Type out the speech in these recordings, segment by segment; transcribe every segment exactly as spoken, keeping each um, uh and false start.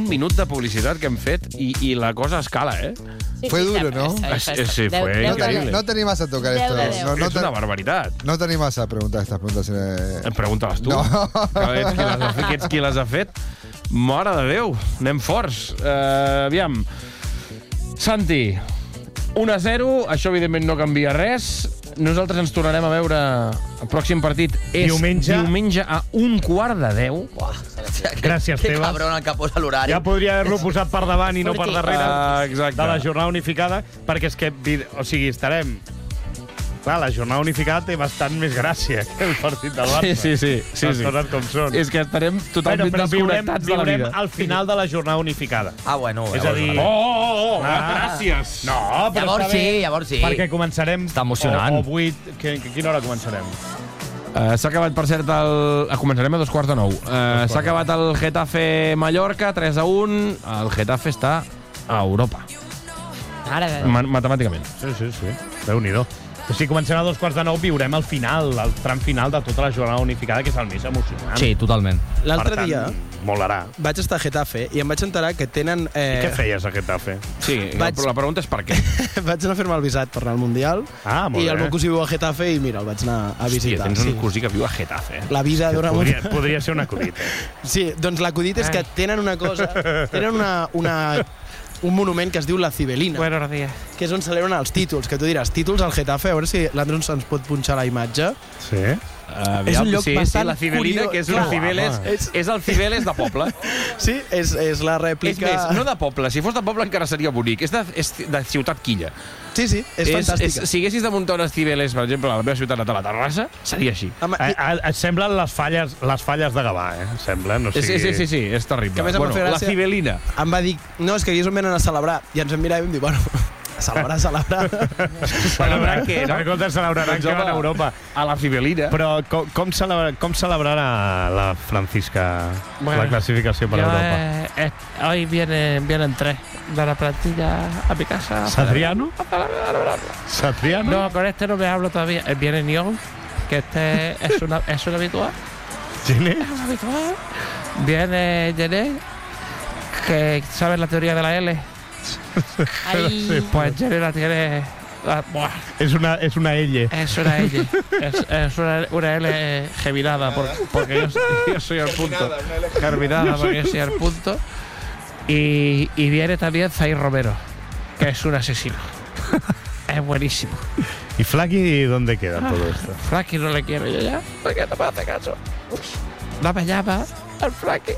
minut de publicitat que hem fet i, i la cosa escala, eh? Sí, Fue sí, duro, sí, ¿no? sí, sí, sí. Sí, fue Deu- deu de increíble. deu. No te animas a tocar Deu esto. de deu. No, no és te, una barbaritat. no te animas a preguntar estas preguntas. Eh. Em pregunta-les tu. No. Que ets qui les ha fet, que ets qui les ha fet. Mare de Déu, anem forts. Uh, aviam. Santi, un a zero, això evidentment no canvia res. Nosaltres ens tornarem a veure el pròxim partit és Diumenge. diumenge a un quart de deu. Uah, Gràcies, que Tebas. cabron el que posa l'horari. Ja podria haver-lo posat per davant i no per darrere Ah, exacte. de la jornada unificada, perquè és que, o sigui, estarem... Clar, la jornada unificada té bastant més gràcia que el partit del Barça. Sí, sí, sí. sí, Les sí. coses com són. És que estarem totalment Bueno, però viurem, desconnectats de la viurem vida. al final de la jornada unificada. Ah, bueno. És a dir... Oh, oh, oh, Ah. gràcies. No, però Llavors està bé, sí, llavors sí. Perquè començarem... Està emocionant. O, o vuit... Que, que, quina hora començarem? Uh, S'ha acabat, per cert, el... Començarem a dos quarts de nou. Uh, S'ha acabat el Getafe-Mallorca, tres a un. El Getafe està a Europa, Ara, ma matemàticament. Sí, sí, sí. Déu-n'hi-do. Si comencem a dos quarts de nou, viurem el final, el tram final de tota la jornada unificada, que és el més emocionant. Sí, totalment. L'altre Per tant, dia molarà. vaig estar a Getafe i em vaig enterar que tenen... I Eh, què feies a Getafe? Sí, Vaig- la pregunta és per què. vaig anar a fer-me el visat per anar al Mundial Ah, molt i bé. el meu cosí viu a Getafe i mira, el vaig anar a Hòstia, visitar. tens un sí. cosí que viu a Getafe. La vida dona Podria, molt... podria ser un acudit. Eh? Sí, doncs l'acudit és que tenen una cosa... Tenen una, una, un monument que es diu La Cibelina, Buenos días. que és on celebren els títols, que tu diràs, títols al Getafe, a veure si l'Andros ens pot punxar la imatge. Sí? Uh, És un lloc sí, bastant sí, la Cibelina, curiós. que és, una Clar, Cibeles, home. és, és el Cibeles de poble. Sí, és, és la És rèplica... més, no de poble. Si fos de poble encara seria bonic. És de, és de ciutat quilla. Sí, sí, és, és, fantàstica. si haguessis de muntar unes Cibeles, per exemple, a la meva ciutat natal, a Terrassa, seria així. Home, Eh, i- eh, et semblen les falles, les falles de Gavà, eh? Semblen, o Sí, sigui... sí, sí, sí, és terrible. Que a més em va bueno, fer la gràcia- Cibelina. em va dir, no, és que aquí és on venen a celebrar. I ens en miràvem i em diu, bueno, a celebrar, a celebrar. Celebrar què, no? Per compte celebraran Doncs, que van home, a Europa. A la Cibelina. Però com, com, celebra, com celebrarà la Francisca Bueno, la classificació per Yo, Europa? eh, eh, hoy vienen, vienen tres de la plantilla a mi casa. ¿Satriano? ¿Satriano? No, con este no me hablo todavía. Eh, Viene Nyon, que este es una, es un habitual. ¿Quién es? Es un habitual. Viene Jené, que sabe la teoría de la L. Ahí. Pues Jené la tiene... la- buah, Es una, es una ella. es una L. Es, es una, una L geminada, por- porque yo, soy- yo soy el punto. Germinada, porque yo soy el punto. Y, y viene también Zair Romero, que es un asesino. Es buenísimo. ¿Y Flaky dónde queda todo esto? Flaky no le quiero yo ya, porque no me hace caso. No me llama el Flaky.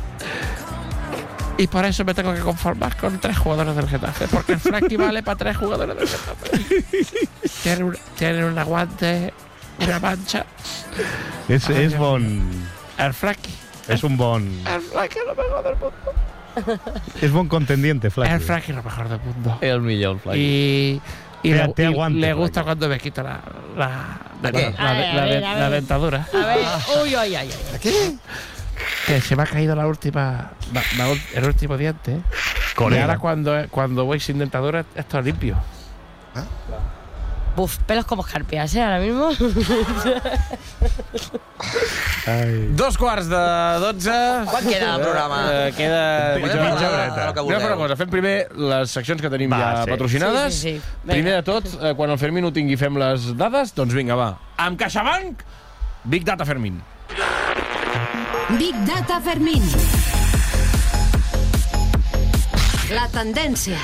Y por eso me tengo que conformar con tres jugadores del Getafe, porque el Flaky vale para tres jugadores del Getafe. Tiene un, tiene un aguante, una mancha. Es, es bon... El Flaky. Es un bon... El Flaky es lo mejor del mundo. Es bon contendiente, Flaky. El Flaky es lo mejor del mundo. El millor, el Flaky. Y, y, Te- le, te y aguante, le Flaky. gusta cuando me quito la, la, ¿La qué? la, A ver, la- a ver, la- a la ver. dentadura. A ver, uy, uy, uy, uy. Que se me ha caído la última, la- la ul- el último diente. Colega. Y ahora cuando, cuando voy sin dentadura, esto es limpio. Buf, pelos como escarpias, ¿eh? Ahora mismo. Ai. Dos quarts de dotze. Quan queda el programa? Eh, queda... Mitja mitja horeta. horeta. El que Anem a fer una cosa. Fem primer les seccions que tenim Va, ja sí. patrocinades. Sí, sí, sí. Vinga. Primer de tot, eh, quan el Fermín ho tingui fem les dades, doncs vinga, va. Amb CaixaBank, Big Data Fermín. Big Data Fermín. La tendència.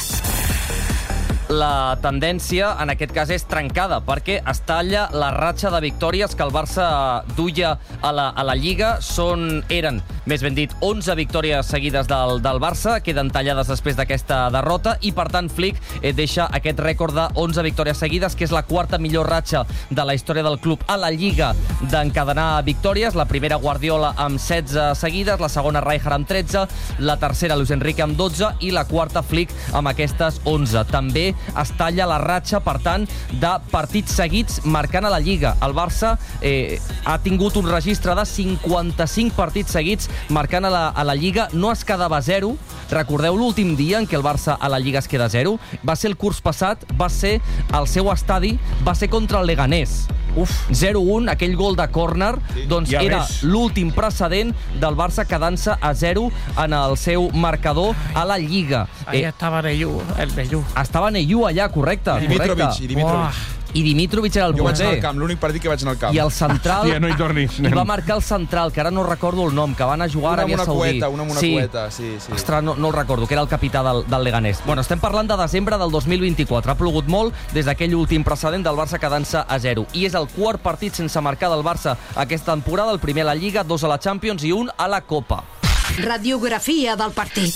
La tendència, en aquest cas, és trencada, perquè es talla la ratxa de victòries que el Barça duia a la, a la Lliga. Són, eren, més ben dit, onze victòries seguides del, del Barça, queden tallades després d'aquesta derrota, i, per tant, Flick eh, deixa aquest rècord de onze victòries seguides, que és la quarta millor ratxa de la història del club a la Lliga d'encadenar victòries. La primera, Guardiola, amb setze seguides, la segona, Rijkaard, amb tretze, la tercera, Luis Enrique, amb dotze, i la quarta, Flick, amb aquestes onze. També es talla la ratxa, per tant, de partits seguits marcant a la Lliga. El Barça eh, ha tingut un registre de cinquanta-cinc partits seguits marcant a la, a la Lliga. No es quedava a zero. Recordeu l'últim dia en què el Barça a la Lliga es queda a zero? Va ser el curs passat, va ser al seu estadi, va ser contra el Leganés. zero un, aquell gol de córner, doncs Ja era ves. l'últim precedent del Barça quedant-se a zero en el seu marcador a la Lliga. Ahí Eh, estaba Neyú, el Neyú. estava Neyú allà, correcte. Dimitrovic, correcte. i Dimitrovic. I Dimitrovic era el Jo vaig anar al porter. camp, l'únic partit que vaig anar al camp. I el central... Ja no hi tornis. I va marcar el central, que ara no recordo el nom, que va anar a jugar a Una Aràbia Saudí. monacueta, una monacueta, sí, sí. Ostres, no, no el recordo, que era el capità del, del Leganés. Bueno, estem parlant de desembre del dos mil vint-i-quatre. Ha plogut molt des d'aquell últim precedent del Barça quedant-se a zero. I és el quart partit sense marcar del Barça aquesta temporada, el primer a la Lliga, dos a la Champions i un a la Copa. Radiografia del partit.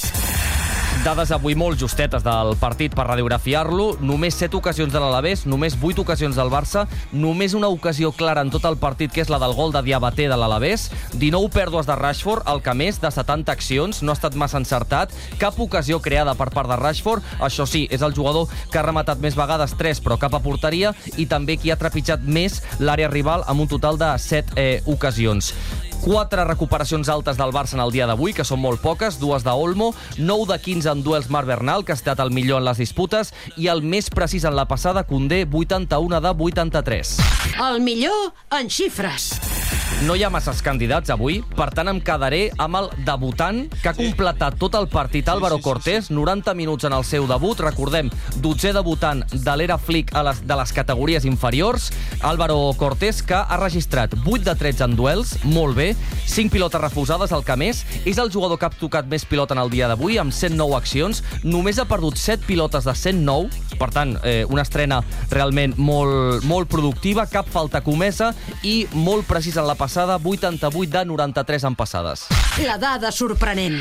Dades avui molt justetes del partit per radiografiar-lo. Només set ocasions de l'Alavés, només vuit ocasions del Barça, només una ocasió clara en tot el partit, que és la del gol de Diabaté de l'Alavés, dinou pèrdues de Rashford, el que més, de setanta accions, no ha estat massa encertat, cap ocasió creada per part de Rashford, això sí, és el jugador que ha rematat més vegades, tres, però cap a porteria, i també qui ha trepitjat més l'àrea rival amb un total de set eh, ocasions. Quatre recuperacions altes del Barça en el dia d'avui, que són molt poques, dues d'Olmo, nou de quinze en duels Marc Bernal, que ha estat el millor en les disputes, i el més precís en la passada, Koundé, vuitanta-un de vuitanta-tres. El millor en xifres. No hi ha masses candidats avui, per tant em quedaré amb el debutant que ha completat tot el partit, Álvaro Cortés, noranta minuts en el seu debut, recordem, dotzè debutant de l'era Flick a les, de les categories inferiors, Álvaro Cortés, que ha registrat vuit de tretze en duels, molt bé, cinc pilotes refusades, el que més, és el jugador que ha tocat més pilota en el dia d'avui, amb cent nou accions, només ha perdut set pilotes de cent nou, per tant, eh, una estrena realment molt, molt productiva, cap falta comesa i molt precisa en la passada, vuitanta-vuit de noranta-tres en passades. La dada sorprenent.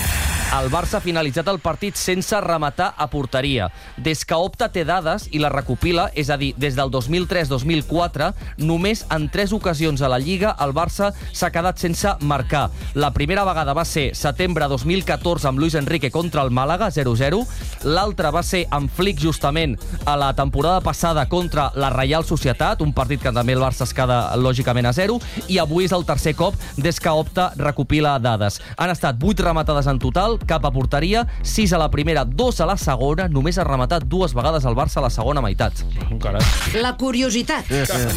El Barça ha finalitzat el partit sense rematar a porteria. Des que Opta té dades i la recopila, és a dir, des del dos mil tres dos mil quatre, només en tres ocasions a la Lliga el Barça s'ha quedat sense marcar. La primera vegada va ser setembre dos mil catorze amb Luis Enrique contra el Màlaga, zero zero. L'altra va ser amb Flick, justament, a la temporada passada contra la Reial Societat, un partit que també el Barça es queda, lògicament, a zero. I avui és el tercer cop des que Opta recopila dades. Han estat vuit rematades en total, cap a porteria, sis a la primera, dos a la segona, només ha rematat dues vegades el Barça a la segona meitat. Encara. La curiositat.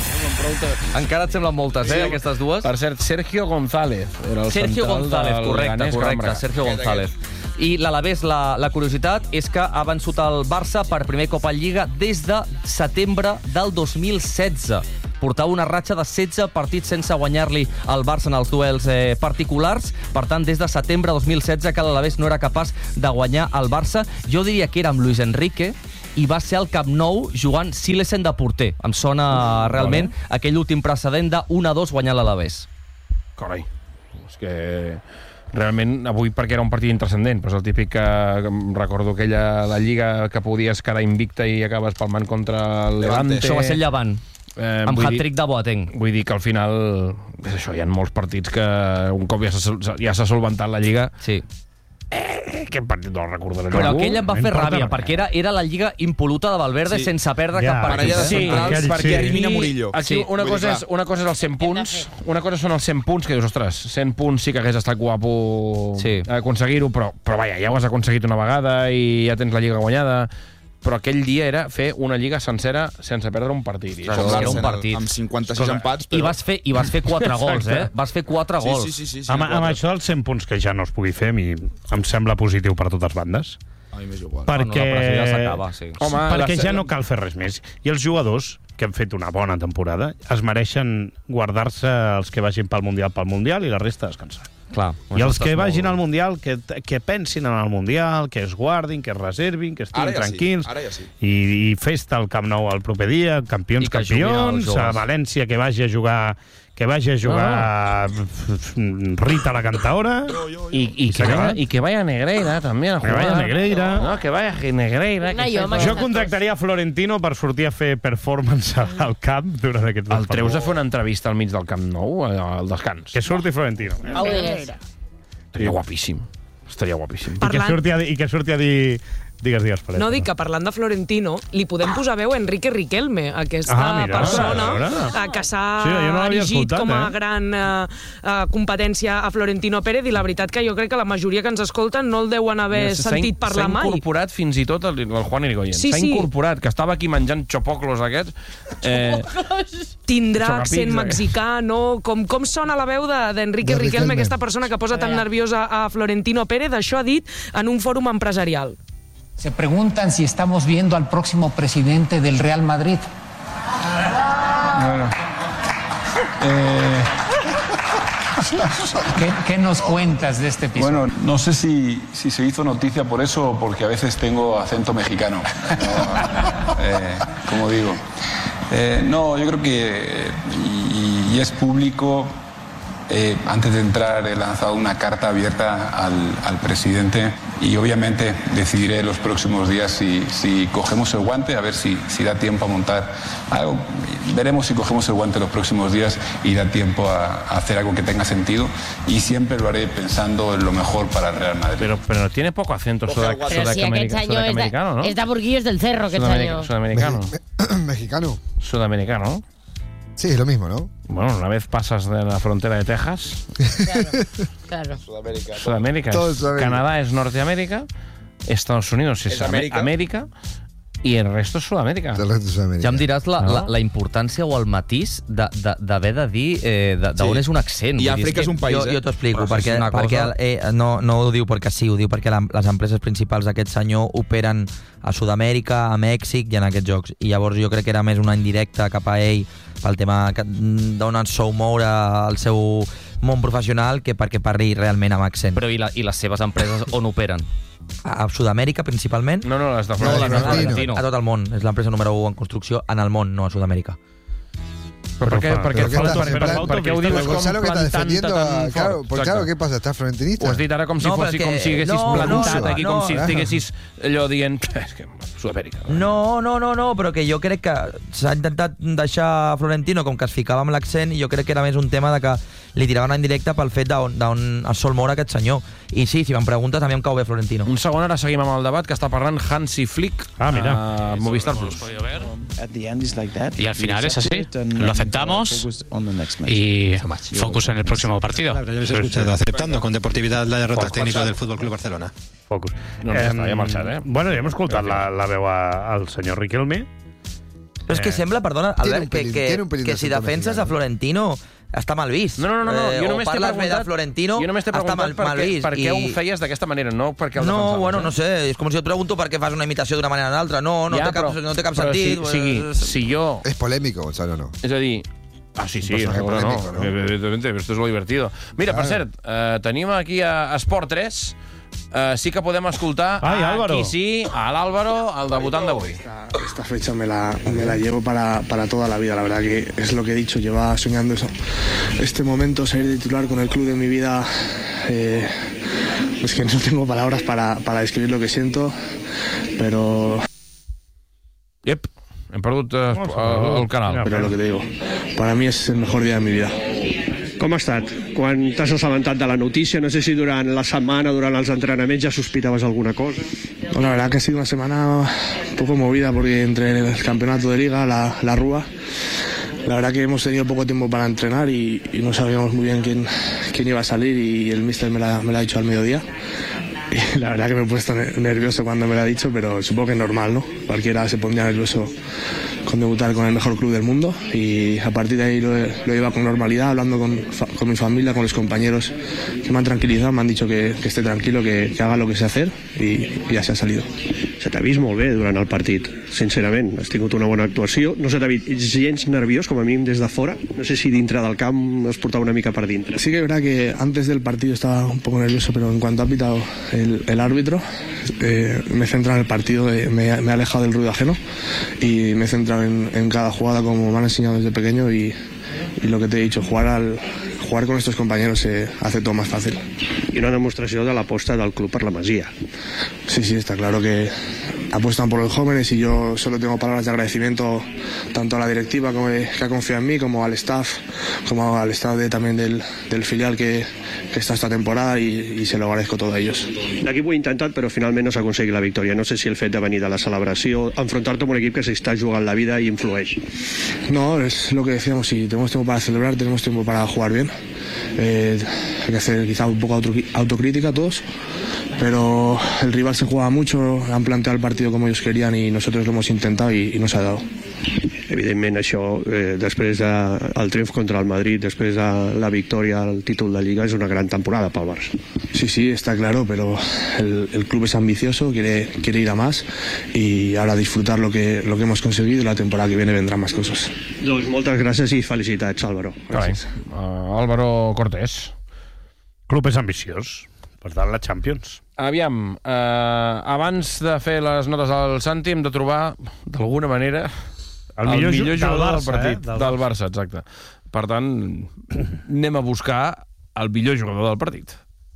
Encara et semblen moltes, eh, aquestes dues? Per cert, Sergio González. Era el Sergio central González, del correcte, Leganés correcte, Cambra. Sergio González. I l'Alavés, la, la curiositat és que ha vençut el Barça per primer cop a Lliga des de setembre del dos mil setze. Portava una ratxa de setze partits sense guanyar-li al Barça en els duels eh, particulars. Per tant, des de setembre dos mil setze que l'Alavés no era capaç de guanyar el Barça. Jo diria que era amb Luis Enrique i va ser al Camp Nou jugant Silesen de porter. Em sona realment aquell últim precedent de un a dos guanyar l'Alavés. Carai. És que realment avui, perquè era un partit intrascendent, però és el típic que, que em recordo aquella la Lliga que podies quedar invicta i acabes palmant contra el Levante. Això va ser el Llevant, eh, amb vull hat-trick dir, de Boateng. vull dir que al final és això, hi ha molts partits que un cop ja s'ha ja s'ha solventat la Lliga, Sí. eh, aquest partit no el recordaré Però ningú. aquell em va no fer importa ràbia, per perquè era, era la lliga impoluta de Valverde Sí. sense perdre Ja, cap partit. Parella de Sí, centrals, aquell perquè sí. elimina Murillo. Aquí Sí. una, Vull cosa dir, és, una cosa és els cent punts, una cosa són els cent punts, que dius, ostres, cent punts sí que hagués estat guapo Sí. aconseguir-ho, però, però vaja, ja ho has aconseguit una vegada i ja tens la Lliga guanyada. Però aquell dia era fer una Lliga sencera sense perdre un partit. I Com això, era un l'Arsenal, partit. amb cinquanta-sis empats, I però... vas fer, i vas fer quatre gols, eh? Vas fer quatre Sí, gols. sí, sí, sí, sí, Amb, amb quatre. això dels cent punts que ja no es pugui fer, a mi em sembla positiu per totes bandes. A mi m'és igual. Bueno, Perquè, la partida s'acaba, sí. Home, perquè la- ja no cal fer res més. I els jugadors, que han fet una bona temporada, es mereixen guardar-se els que vagin pel Mundial pel Mundial i la resta descansar. Clar, I els que estàs vagin molt- al Mundial, que, que pensin en el Mundial, que es guardin, que es reservin, que estiguin Ara ja sí, tranquils. ara ja sí. I, I festa al Camp Nou el proper dia, campions, I que juguin els campions, joves. a València que vagi a jugar que vagi a jugar Rita la cantaora. I, i, que vaya, y que vaya Negreira també a Que jugar. vaya Negreira. No, que vaya Negreira. Una Que jo, sepa- m'agrada. Jo contractaria Florentino per sortir a fer performance al camp durant aquests dos El treus a partits. fer una entrevista al mig del Camp Nou, al descans. Que surti Florentino. Au, diners. Estaria guapíssim. Estaria guapíssim. I que, surti a, dir- I que surti a dir Digues, digues, Paret. No, dic que parlant de Florentino, li podem posar veu a Enrique Riquelme, aquesta Ah, mira, persona a veure. eh, que s'ha Sí, jo no l'havia erigit escoltat, com a eh? gran eh, eh, competència a Florentino Pérez, i la veritat que jo crec que la majoria que ens escolten no el deuen haver S'ha sentit in- parlar mai. S'ha incorporat fins i tot el, el Juan Irigoyen. Sí, S'ha sí. incorporat, que estava aquí menjant xopoclos aquests. Eh, Tindrà Xocapins, accent eh? mexicà, no? Com, com sona la veu de- d'Enrique De Riquelme, Riquelme. aquesta persona que posa tan nerviosa a Florentino Pérez? Això ha dit en un fòrum empresarial. Se preguntan si estamos viendo al próximo presidente del Real Madrid. Bueno. Eh, ¿Qué, qué nos cuentas de este episodio? Bueno, no sé si, si se hizo noticia por eso o porque a veces tengo acento mexicano. No, eh, como digo. Eh, no, yo creo que, y, y es público, eh, antes de entrar he lanzado una carta abierta al, al presidente y obviamente decidiré los próximos días si, si cogemos el guante, a ver si, si da tiempo a montar algo. Veremos si cogemos el guante los próximos días y da tiempo a, a hacer algo que tenga sentido y siempre lo haré pensando en lo mejor para el Real Madrid. Pero, pero tiene poco acento sudac Però si aquest senyor és de, sudamericano, ¿no? és de Burguillos del Cerro, aquest senyor. Sudamericano. Mexicano. Sudamericano. Sí, es lo mismo, ¿no? Bueno, una vez pasas de la frontera de Texas, Claro. Sudamérica. Sudamérica, Todo es- Sudamérica. Canadá es Norteamérica, Estados Unidos es, Es Amé- América. América y el resto es Sudamérica. Del resto de Sudamérica. Ja em diràs la, No? la, la importància o el matís de- de- d'haver de, de dir eh, de- d'on Sí. és un accent. I Vull dir, Àfrica és un país, Jo, eh? jo t'ho explico, Però això perquè, és una perquè cosa- eh, no, no ho diu perquè sí, ho diu perquè la, les empreses principals d'aquest senyor operen a Sud-amèrica, a Mèxic i en aquests jocs. I llavors jo crec que era més una indirecta cap a ell pel tema que- d'on ens sou moure el seu món professional que perquè parli realment amb accent. Però i, la, i les seves empreses on operen? A, a Sud-amèrica, principalment? No, no, les de No, Florentino. les de Florentino. Florentino. A tot el món. És l'empresa número u en construcció en el món, no a Sud-amèrica. Però per què, per què, Pero ¿qué falta, estás en per, plan- per què ho dius Pero com Gonzalo que está plantant-te defendiendo a... tan Claro, fort? pues claro, ¿qué pasa? ¿Estás florentinista? Ho has dit ara com si, No, fossi, perquè- com si haguessis no, plantat no, aquí, no, com si claro. estiguessis allò dient... És que Sud-amèrica. No, no, no, no, però que jo crec que s'ha intentat deixar Florentino com que es ficava amb l'accent i jo crec que era més un tema de que li tiraven en directe pel fet d'on d'on es sol moure aquest senyor. I sí, si me'n preguntes, a mi em cau bé Florentino. Un segon, ara seguim amb el debat que està parlant Hansi Flick Ah, mira. a Movistar Plus. Y al final es así. Lo aceptamos y focus en el próximo partido. Ya habéis escuchado, aceptando con deportividad la derrota al técnico del Fútbol Club Barcelona. Focus. No, no, està, ja ha marxat, eh? Bueno, ja hem escoltat la, la veu a- al senyor Riquelme. Però és que sembla, perdona, Tiene Albert, un que, pelín- que, tiene un pelín que de si acento defenses mexicano. a Florentino està mal vist. No, no, no, no. Eh, jo o només t'he parles bé de preguntat, Florentino, jo només t'he està preguntat mal, per, mal què, vist. per què I- ho feies d'aquesta manera, no perquè el No, defensaves, bueno, eh? no sé, és com si jo et pregunto per què fas una imitació d'una manera o d'una altra. No, no, Ja, té, cap, però- no té cap però sentit. Si, sigui, si jo... Es polémico, Gonzalo, ¿no? És a dir... Ah, sí, sí, Un personaje no, no, polémico, no, ¿no? evidentemente, però esto es lo divertido. Mira, per Claro. cert, eh, tenim aquí a Esport tres, eh, sí que podem escoltar Ai, a Álvaro. qui sí, a l'Álvaro, el debutant d'avui. Esta, esta fecha me la, me la llevo para, para toda la vida, la verdad que es lo que he dicho, llevaba soñando eso. Este momento, salir de titular con el club de mi vida, eh, es que no tengo palabras para, para describir lo que siento, pero... Yep, hem perdut eh, el, el canal. Pero lo que te digo, para mí es el mejor día de mi vida. Com ha estat? Quan t'has assabentat de la notícia, no sé si durant la setmana, durant els entrenaments ja sospitaves alguna cosa. Bueno, la verdad que ha sido una semana un poco movida porque entre el campeonato de liga, la, la Rúa, la verdad que hemos tenido poco tiempo para entrenar y, y no sabíamos muy bien quién, quién iba a salir y el míster me la, me la ha dicho al mediodía. Y la verdad que me he puesto ne- nervioso cuando me lo ha dicho, pero supongo que es normal, ¿no? Cualquiera se pondría nervioso con debutar con el mejor club del mundo y a partir de ahí lo, he- lo lleva con normalidad, hablando con, fa- con mi familia, con los compañeros que me han tranquilizado, me han dicho que, que esté tranquilo, que, que haga lo que sé hacer y, y así ha salido. Se t'ha vist molt bé durant el partit, sincerament. Has tingut una bona actuació. No se t'ha vist gens nerviós, com a mínim des de fora. No sé si dintre del camp es portava una mica per dintre. Sí que es verdad que antes del partido estaba un poco nervioso, pero en cuanto ha pitado el, el árbitro, eh, me he centrado en el partido, eh, me, me he alejado del ruido ajeno y me he centrado en, en cada jugada como me han enseñado desde pequeño y, y lo que te he dicho, jugar, al, jugar con estos compañeros se hace todo más fácil. I una demostració de l'aposta del club per la Masia. Sí, sí, está claro que apuestan por los jóvenes y yo solo tengo palabras de agradecimiento tanto a la directiva como que ha confiado en mí, como al staff, como al staff de, también del, del filial que, que está esta temporada y, y se lo agradezco todo a ellos. L'equip ho ha intentat, però finalment no s'ha aconseguit la victòria. No sé si el fet de venir de la celebració, enfrontar-te amb un equip que s'està jugant la vida i influeix. No, es lo que decíamos, si tenemos tiempo para celebrar, tenemos tiempo para jugar bien. Eh, hay que hacer quizá un poco auto, autocrítica a todos, pero el rival se juega mucho, han planteado el partido como ellos querían y nosotros lo hemos intentado y, y no se ha dado. Evidentment, això, eh, després del de, triomf contra el Madrid, després de la victòria al títol de Lliga, és una gran temporada pel Barça. Sí, sí, está claro, pero el, el club es ambicioso, quiere, quiere ir a más y ahora disfrutar lo que, lo que hemos conseguido y la temporada que viene vendrán más cosas. Doncs moltes gràcies i felicitats, Álvaro. Gràcies. Uh, Álvaro Cortés. Club és ambiciós, per tant, la Champions. Aviam, eh, abans de fer les notes al Santi hem de trobar, d'alguna manera, el millor, el millor del jugador Barça, del partit. Eh? Del, del Barça, exacte. Per tant, anem a buscar el millor jugador del partit.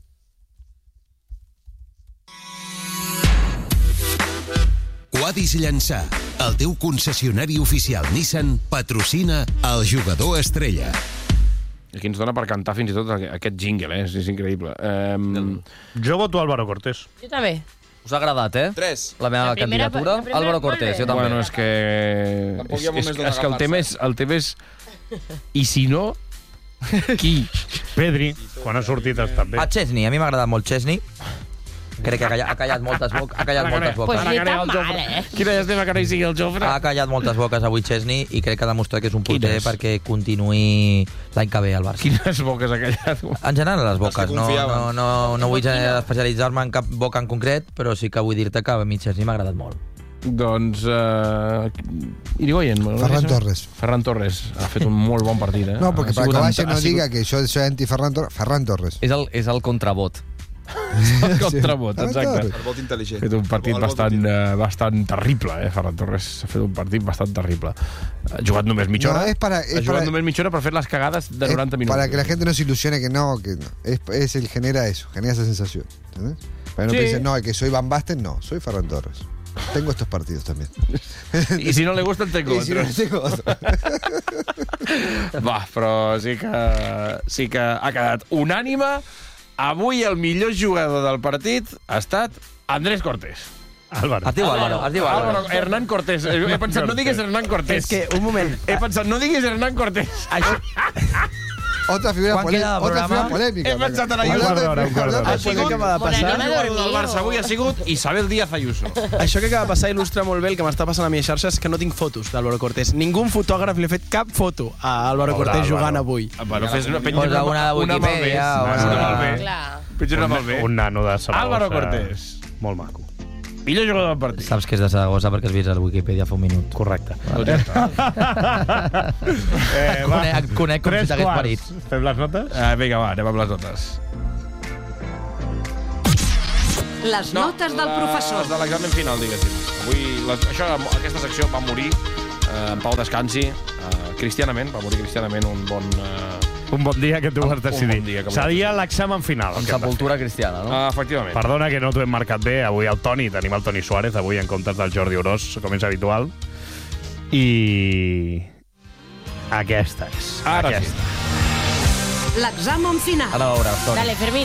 Quadis Llançà, el teu concessionari oficial Nissan, patrocina el jugador estrella. Aquí ens dona per cantar fins i tot aquest jingle, eh? És, és increïble. Um... Jo voto Álvaro Cortés. Jo també. Us ha agradat, eh? Tres. La meva La primera- candidatura? la primera Álvaro molt Cortés, bé. jo també. Bueno, és que... Tampoc És, hi ha és, moments d'on és que el tema és... agafar-se. El tema és... I si no... Qui? Pedri, quan ha sortit està bé. A Chesney, a mi m'ha agradat molt Chesney. Crec que ha callat, ha callat moltes, bo ha callat moltes boques. Pues ni tan mal, eh? Quina llàstima que no hi sigui el Jofre. Ha callat moltes boques avui Chesney i crec que ha demostrat que és un porter Quines? perquè continuï l'any que ve al Barça. Quines boques ha callat? En general, les boques. que No, confiaven. no, no, no vull especialitzar-me en cap boca en concret, però sí que vull dir-te que a mi Chesney m'ha agradat molt. Doncs... Uh, Irigoyen. Ferran Torres. Ferran Torres. Ha fet un molt bon partit, eh? No, porque Ha para que sigut Valle amb- no ha sigut- diga que yo soy anti-Ferran Torres. Ferran Torres. És el, és el contravot. El contravot, Ferran exacte. Torres. El vot intel·ligent. Ha fet un partit El vot bastant, intel·ligent. uh, bastant terrible, eh, Ferran Torres. Ha fet un partit bastant terrible. Ha jugat només mitja No, hora. es para- es ha jugat para- només mitja hora per fer les cagades de Es noranta minutos. para que la gente no se ilusione que no, que no. Es, es el genera eso, genera esa sensación. ¿Entendés? Para que no Sí. piensen, no, que soy Van Basten, no, soy Ferran Torres. Tengo estos partidos también. I si no li gusta, en té Y si no, contra. tengo otro. Va, però sí que, sí que ha quedat unànime. Avui el millor jugador del partit ha estat Andrés Cortés. Álvaro. Es diu Álvaro, es diu Álvaro. Álvaro, Hernán Cortés. He pensat, no digues Hernán Cortés. És que, un moment, He pensat, no diguis Hernán Cortés. Otra figura, ¿Cuán pole- queda el otra programa? figura polémica. He pensat en Hablando Ayuso. de- Un quart d'hora, un quart d'hora. hablando de Això que polémica. acaba de Bueno, passar... anem a El jugador dormir, del Barça o- avui ha sigut Isabel Díaz Ayuso. Això que acaba de passar il·lustra molt bé el que m'està passant a mi a xarxes, que no tinc fotos d'Álvaro Cortés. Ningú fotògraf li ha fet cap foto a Álvaro Pobre Cortés Álvaro. jugant avui. Bueno, fes una, penja Posa una de una Wikipedia, Una una- Una Malbé. Clar. Penja una Un, Malbé. un nano de Saragossa. Álvaro Cortés. Molt maco. Millor jugador del partit. Saps que és de Saragossa perquè has vist a la Wikipedia fa un minut. Correcte. Vale. Eh, va. Conec, conec com Tres si t'hagués quarts. parit. Fem les notes? Uh, vinga, va, anem amb les notes. Les notes del professor. Les de l'examen final, diguéssim. Avui, les, això, aquesta secció va morir eh, en Pau Descansi, eh, cristianament, va morir cristianament un bon... Eh, Un bon dia que tu Un- vas un decidir. bon dia que Seria l'examen final. Amb sepultura cristiana, no? uh, efectivament. Perdona que no t'ho hem marcat bé. Avui el Toni, tenim el Toni Suárez, avui en comptes del Jordi Orós, com és habitual. I... Aquesta és. Ara sí. aquesta. L'examen final. Ara veuràs, Toni. Dale, Fermín.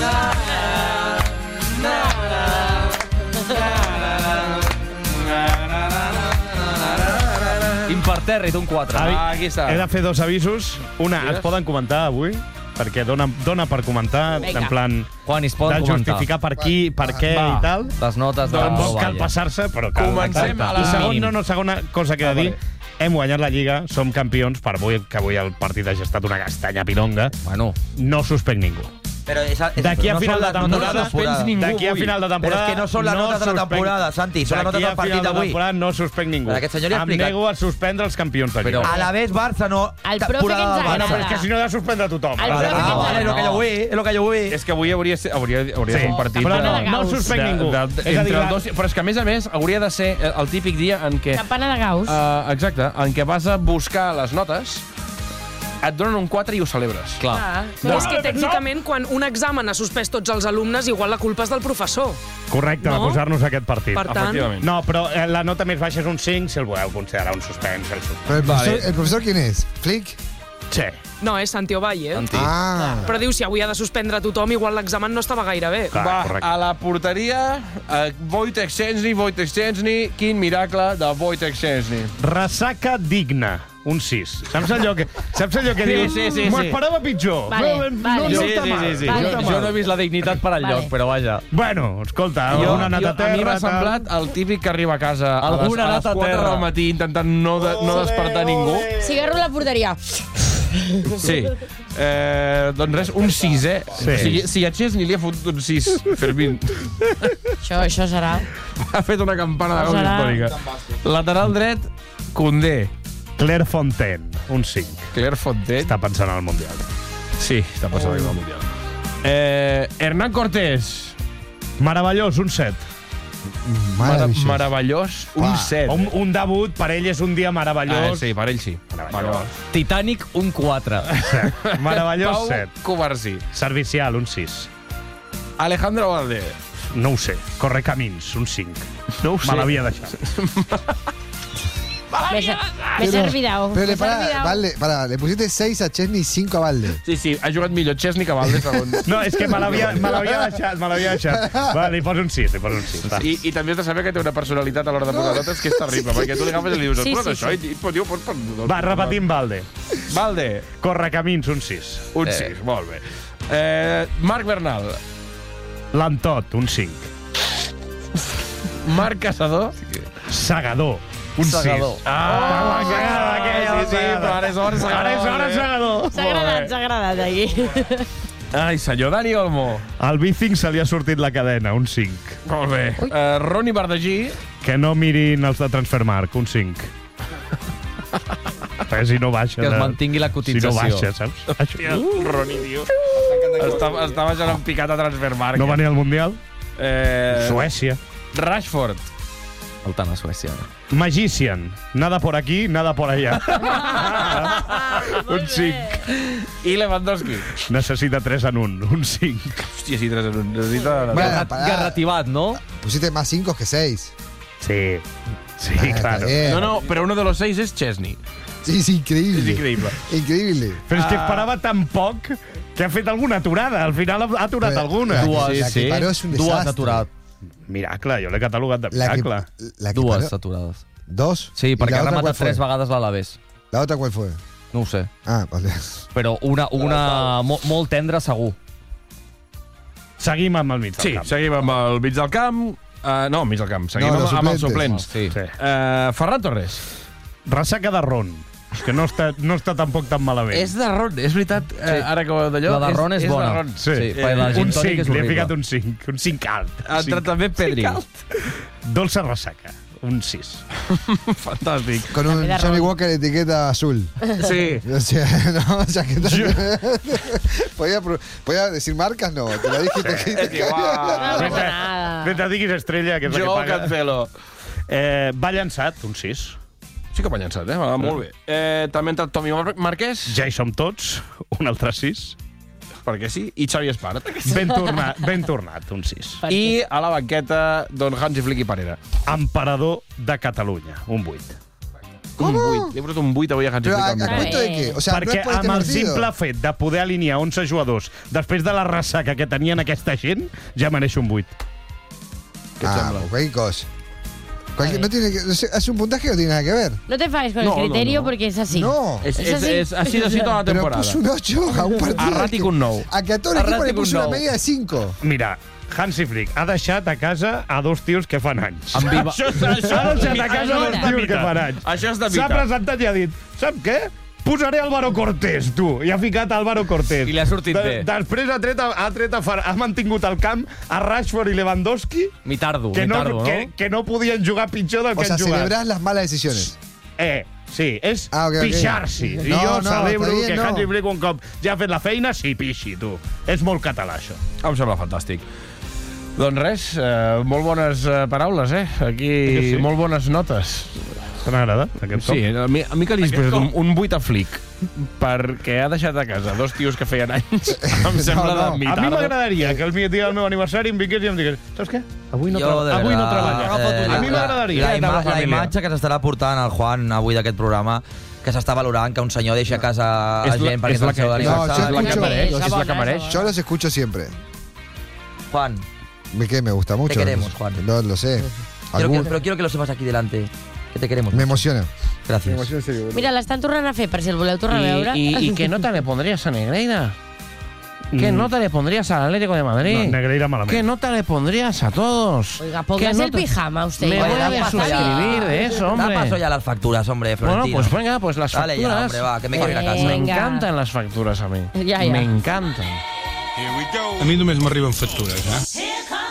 Impertèrrit, un quatre. Avi, Ah, aquí està. He de fer dos avisos. Una, Digues. es poden comentar avui? Perquè dona, dona per comentar, Vinga. en plan Juan, es poden de comentar. justificar per qui, per què Va. i tal. Les notes de Doncs Pau cal Valle. passar-se, però cal. Comencem exacte. a la- I segon, no, no, segona cosa que he de dir. Hem guanyat la Lliga, som campions, per avui, que avui el partit hagi estat una castanya pilonga. Bueno, No suspèn ningú. Però és, és, D'aquí a no final són de les notes temporada, de la temporada. ningú d'aquí a avui. final de temporada... Però és que no són les notes de la suspèn- temporada, Santi, són les notes D'aquí del a partit final de d'avui. temporada no suspèn ningú. Però aquest senyor li ha Em explicat. nego a suspendre els campions de Lliga. Però- A la vez Barça, no El profe temporada que ens del Bueno, Barça. però és que si no he de suspendre tothom. El Vale, profe vale, que Ah, ens vale, és el que jo vull, és el que jo vull. És que avui hauria, ser, hauria, hauria de Sí, ser un partit... però no, de no Gauss. suspèn ningú. De, de, És a dir, entre la- els dos, però és que, a més a més, hauria de ser el típic dia en què... Campana de Gauss. Uh, exacte, en què vas a buscar les notes et donen un quatre i ho celebres. Clar. Ah, és que tècnicament, quan un examen ha suspès tots els alumnes, igual la culpa és del professor. Correcte, No? no? posar-nos aquest partit. Per tant- Efectivament. No, però eh, la nota més baixa és un cinc, si el voleu considerar un suspens. El suspens. Però el professor, el professor quién es? ¿Flick? Sí. No, és Santi Ovalle. Santi. Ah. Però diu, si avui ha de suspendre tothom, igual l'examen no estava gaire bé. Clar, Va, correcte. a la porteria, eh, Wojtek Szczęsny, Wojtek Szczęsny, quin miracle de Wojtek Szczęsny. Ressaca digna, un sis. Saps allò que, saps allò que Sí, dius? sí, sí, M'ho sí. esperava pitjor. Vale, no, no, vale. no Sí, està sí, mal. sí, sí. Vale. No Jo, està jo no he mal. vist la dignitat per al Vale. lloc, però vaja. Bueno, escolta, Jo, una nata jo, a mi terra... m'ha semblat el típic que arriba a casa a les, Alguna a les nata quatre terra. del matí intentant no, de, no despertar ningú. Cigarro a la porteria. Sí. Eh, doncs res, un sis, eh? Sí. O sigui, si a Chesney li ha fotut un sis, Fermín. Això, això serà. Ha fet una campana de gol Serà. històrica. Lateral dret, Koundé. Claire Fontaine, un cinc. Claire Fontaine. Està pensant al Mundial. Sí, està passant oh. al Mundial. Eh, Hernán Cortés. Meravellós, un set. Mara Maravillós. meravellós, un set. Un, un debut, per ell és un dia Ah, meravellós. sí, per ell sí. Meravellós. Titanic, un quatre. Meravellós, Pau set. Covarsí. Servicial, un sis. Alejandro Valde. No ho sé. Corre camins, un cinc. No ho sé. Me l'havia deixat. Me, se- me he olvidado. Pero Me le, he para, olvidado. Valde, para, le pusiste seis a Chesney y cinco a Valde. Sí, sí, ha jugat millor Chesney que Valde, segons. No, és que me l'havia me l'havia deixat, me l'havia deixat. Va, li poso un sis, li poso un sis. Va. I, I també has de saber que té una personalitat a l'hora de posar notes que és terrible, perquè tu li agafes i li dius, Sí, sí, sí, això, sí. i, i, tio, pots... pots Va, repetim Valde. Valde, Corre camins, un sis. un sis, molt bé. Eh, Marc Bernal, Lantot, un cinc. Marc Caçador, Segador, un Segador. sis. Ah, sí, sí, però ara és hora Segador. Ara és hora Segador. S'ha agradat, s'ha agradat, aquí. Ai, senyor Dani Olmo. Al Bicing se li ha sortit la cadena, un cinc. Molt bé. Uh, Roni Bardagí. Que no mirin els de Transfermarkt, un cinc. Eh, si no baixa... Que es de- mantingui la Si no cotització. baixa, saps? Això. Uh, Roni, tio. Està, està baixant en picat a Transfermarkt. No va ni al Mundial? Eh, Suècia. Rashford. Faltant a Suècia. Magician. Nada por aquí, nada por allá. un cinc. I Lewandowski. Necessita tres en un. Un cinc. Hòstia, sí, tres en un. Necessita... Bueno, Garrat, pará. garrativat, no? Pusiste más cinco que seis. Sí. Sí, Ah, está claro. bien. No, no, però uno de los seis és Chesney. Sí, es increíble. És increïble. Increíble. Però és que Ah. esperava tan poc que ha fet alguna aturada. Al final ha aturat Però alguna. la que- Dues, la que sí. paró és un Dues desastre. aturat. Miracle, jo l'he catalogat de La que, miracle. la que Dues paró- aturades. ¿Dos? Sí, ¿Y perquè la ha otra rematat cuál fue? tres vegades l'Alavés. ¿La otra cuál fue? No ho sé. Ah, vale. Però una, una mo, molt tendra, segur. Seguim amb el mig del Sí, camp. seguim amb el mig del camp. Uh, no, mig del camp. Seguim No, amb, los amb els suplentes. suplents. Sí. Sí. Uh, Ferran Torres. Ressaca de Ron, que no està, no està tampoc tan malament. És de Ron, és veritat, uh, Sí. ara que d'allò... La de Ron és bona. de Ron. Sí, Sí, perquè la gin un tònic cinc, és li he horrible. ficat un cinc, un cinc alt. Ha entrat també Pedri. Dolça ressaca, un sis. Fantàstic. Con un También de Johnny Ron. Walker etiqueta azul. Sí. O sea, no, ya que ¿Podía, pro- ¿Podía decir marcas? No, te lo dije. És Te... igual. No Mentre, passa nada. mentre diguis estrella, que és la Jo que paga. Cancelo. Eh, va llançat, un sis. Sí que m'ha llançat, eh? Va, molt bé. Eh, també ha entrat Tomi Mar Marquès, Ja hi som tots, un altre sis. perquè sí, i Xavi Espart. Ben tornat, ben tornat, un sis. I a la banqueta, don Hansi Flick i Parera. Emperador de Catalunya, un vuit. Un vuit. Li he posat un vuit avui a Hansi Pero a, Flick. a amb mi. cuento de qué? O sea, Perquè no es por este amb el partido. simple fet de poder alinear onze jugadors després de la ressaca que tenien aquesta gent, ja mereix un vuit. Què et Ah, sembla? cualquier cosa. Cualquier- no tiene que, no sé, hace un puntaje que no tiene nada que ver. No te enfades con No, el criterio no, no. porque es así. No. És, És és, así. és, ha sido así toda la Pero temporada. puso un ocho a un partido. Erràtic un nou. A que a todo el equipo le Erràtic un puso una nou. media de cinco. Mira, Hansi Flick ha deixat a casa a dos tios que fan anys. Amb Viva- Això, això, ha deixat a casa a dos tios que fan anys. Això és de S'ha mite. presentat i ha dit, sap què? Posaré Álvaro Cortés, tu. I ha ficat Álvaro Cortés. I li ha sortit De, bé. Després ha, tret, ha, tret a, ha mantingut el camp a Rashford i Lewandowski, Mi tardo, que mi no, tardo, no? que, que no podien jugar pitjor del O que sea, han jugat. celebrás las malas decisiones. Eh, sí, és Ah, ok, ok. pixar-s'hi. I No, jo no, celebro està bien, que no. Hansi Flick un cop ja ha fet la feina, sí, pixi, tu. És molt català, això. Em sembla fantàstic. Doncs res, eh, molt bones eh, paraules, eh? Aquí, Que sí? molt bones notes. Te n'agrada, aquest cop? Sí, a mi, a mi que li has posat un, un vuit a Flick perquè ha deixat a casa dos tios que feien anys. Em sembla no. de mitardo. A mi m'agradaria que el dia del meu aniversari em vingués i em digués saps què? Avui no, Jo, treba... de avui no veritat, treballa. eh, A mi la- m'agradaria. La, eh, ima de la família. imatge que s'estarà portant el Juan avui d'aquest programa, que s'està valorant que un senyor deixa a casa a És la- gent perquè és és la el seu que- No, aniversari. yo la que escucho, mereix, Esa és la que bona, mereix. esa yo los escucho siempre. Juan, ¿Me qué? Me gusta mucho. queremos, Juan. No, lo sé. quiero que, Algún- pero quiero que lo sepas aquí delante. Que te queremos. Me emociona. Gracias. Me emociona en serio. boludo. Mira, l'estan tornant a fer, per si el voleu tornar a veure. ¿Y, y, y qué nota le pondrías a Negreira? ¿Qué nota le pondrías al Atlético de Madrid? No, Negreira malament. ¿Qué nota le pondrías a todos? Oiga, ¿Qué póngase el nota- pijama usted. Me Oiga, voy a da paso suscribir de eso, hombre. Da paso ya las facturas, hombre, Bueno, Florentino. pues venga, pues las Dale facturas. ya, hombre, va, que me quiero ir a casa. Me Venga. encantan las facturas a mí. Ya, ya. Me encantan. A mi només m'arriben factures, eh?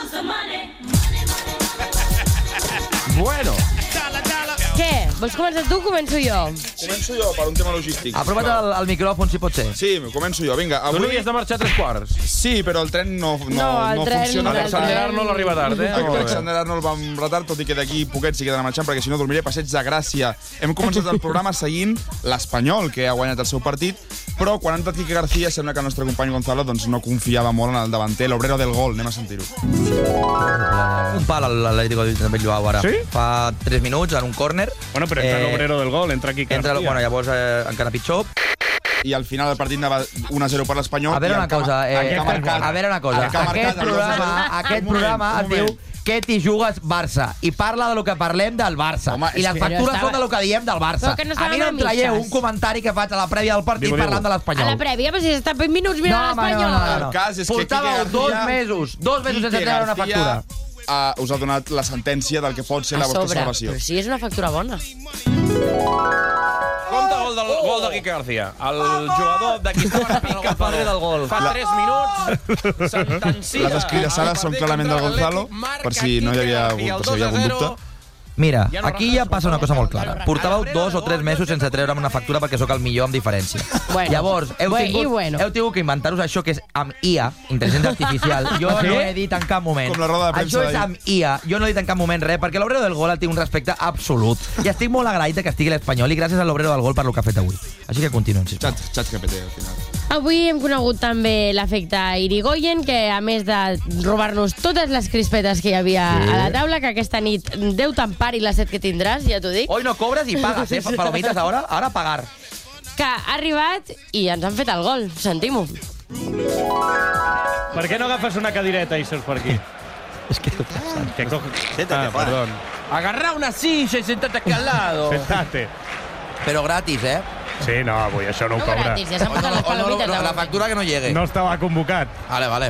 Bueno, Què? Vols començar tu o començo jo? Començo jo per un tema logístic. Apropa't al, al micròfon, si pot ser. Sí, començo jo. Vinga, tu no avui... havies de marxar a tres quarts. Sí, però el tren no, no, No, el no tren- funciona. el Alexander tren- Arnold arriba tard, eh? Molt bé. Alexander Arnold va amb retard, tot i que d'aquí poquet sí que he d'anar marxant, perquè si no dormiré passeig de Gràcia. Hem començat el programa seguint l'Espanyol, que ha guanyat el seu partit, però quan ha entrat Quique García sembla que el nostre company Gonzalo doncs, no confiava molt en el davanter, l'obrero del gol. Anem a sentir-ho. Un pal a l'Atlético de Bilbao ara. Sí? Fa tres minuts en un córner. Bueno, però entra Eh, l'obrero del gol, entra aquí Entra, García. bueno, llavors eh, encara pitjor. I al final del partit anava un a zero per l'Espanyol. A veure i el una que ha- cosa, el eh, que ha marcat- a veure una cosa. el que ha marcat Aquest el dos a zero. programa, aquest Un moment, programa un es diu moment. Què t'hi jugues Barça? I parla de lo que parlem del Barça. Home, I és les que- factures Però estava- són de lo que diem del Barça. Però que no A mi estaven no em a traieu mitges. un comentari que faig a la prèvia del partit Digue-ho, parlant de A l'Espanyol. la prèvia, però si s'està fent minuts mirant No, home, l'Espanyol. no, no, no. El cas és que Portàveu Quique dos García- mesos, dos mesos sense Quique treure una García, factura. Uh, us ha donat la sentència del que pot ser A la vostra sobre. salvació. Però sí, és una factura bona. Compte gol del gol de Quique García. El jugador de qui estava pica El padre del gol. fa tres minuts sentencia. Les escridassades són clarament del Gonzalo, per si no hi havia hagut, per si hi havia algun dubte. Mira, aquí ja passa una cosa molt clara. Portàveu dos o tres mesos sense treure'm una factura perquè sóc el millor amb diferència. Bueno. Llavors, heu Bueno, i tingut, bueno. heu tingut que inventar-vos això que és amb I A, intel·ligència artificial. Jo Sí? no he dit en cap moment. Com la roda de premsa Això és d'ahir. amb I A. Jo no he dit en cap moment res, perquè l'obrero del gol el tinc un respecte absolut. I estic molt agraït de que estigui l'Espanyol i gràcies a l'obrero del gol per lo que ha fet avui. Així que continuem, sisplau. Xat, xat G P T, al final. Avui hem conegut també l'efecte Irigoyen, que a més de robar-nos totes les crispetes que hi havia Sí. a la taula, que aquesta nit Déu t'empari la set que tindràs, ja t'ho dic, Hoy no cobres i pagues, eh? Palomites ahora, ahora pagar. que ha arribat i ens han fet el gol. Sentim-ho. Per què no agafes una cadireta i seus per aquí? Es que te pasa. Que co... Siéntate, ah, Juan. perdón. Agarrá una silla y sentate aquí al lado. Sentate. Pero gratis, eh? Sí, no, avui això no ho No cobra. gratis, ja s'han Hoy passat no, les hoy no, palomites. no, la avui. factura que no llegue. No estava convocat. Vale, vale.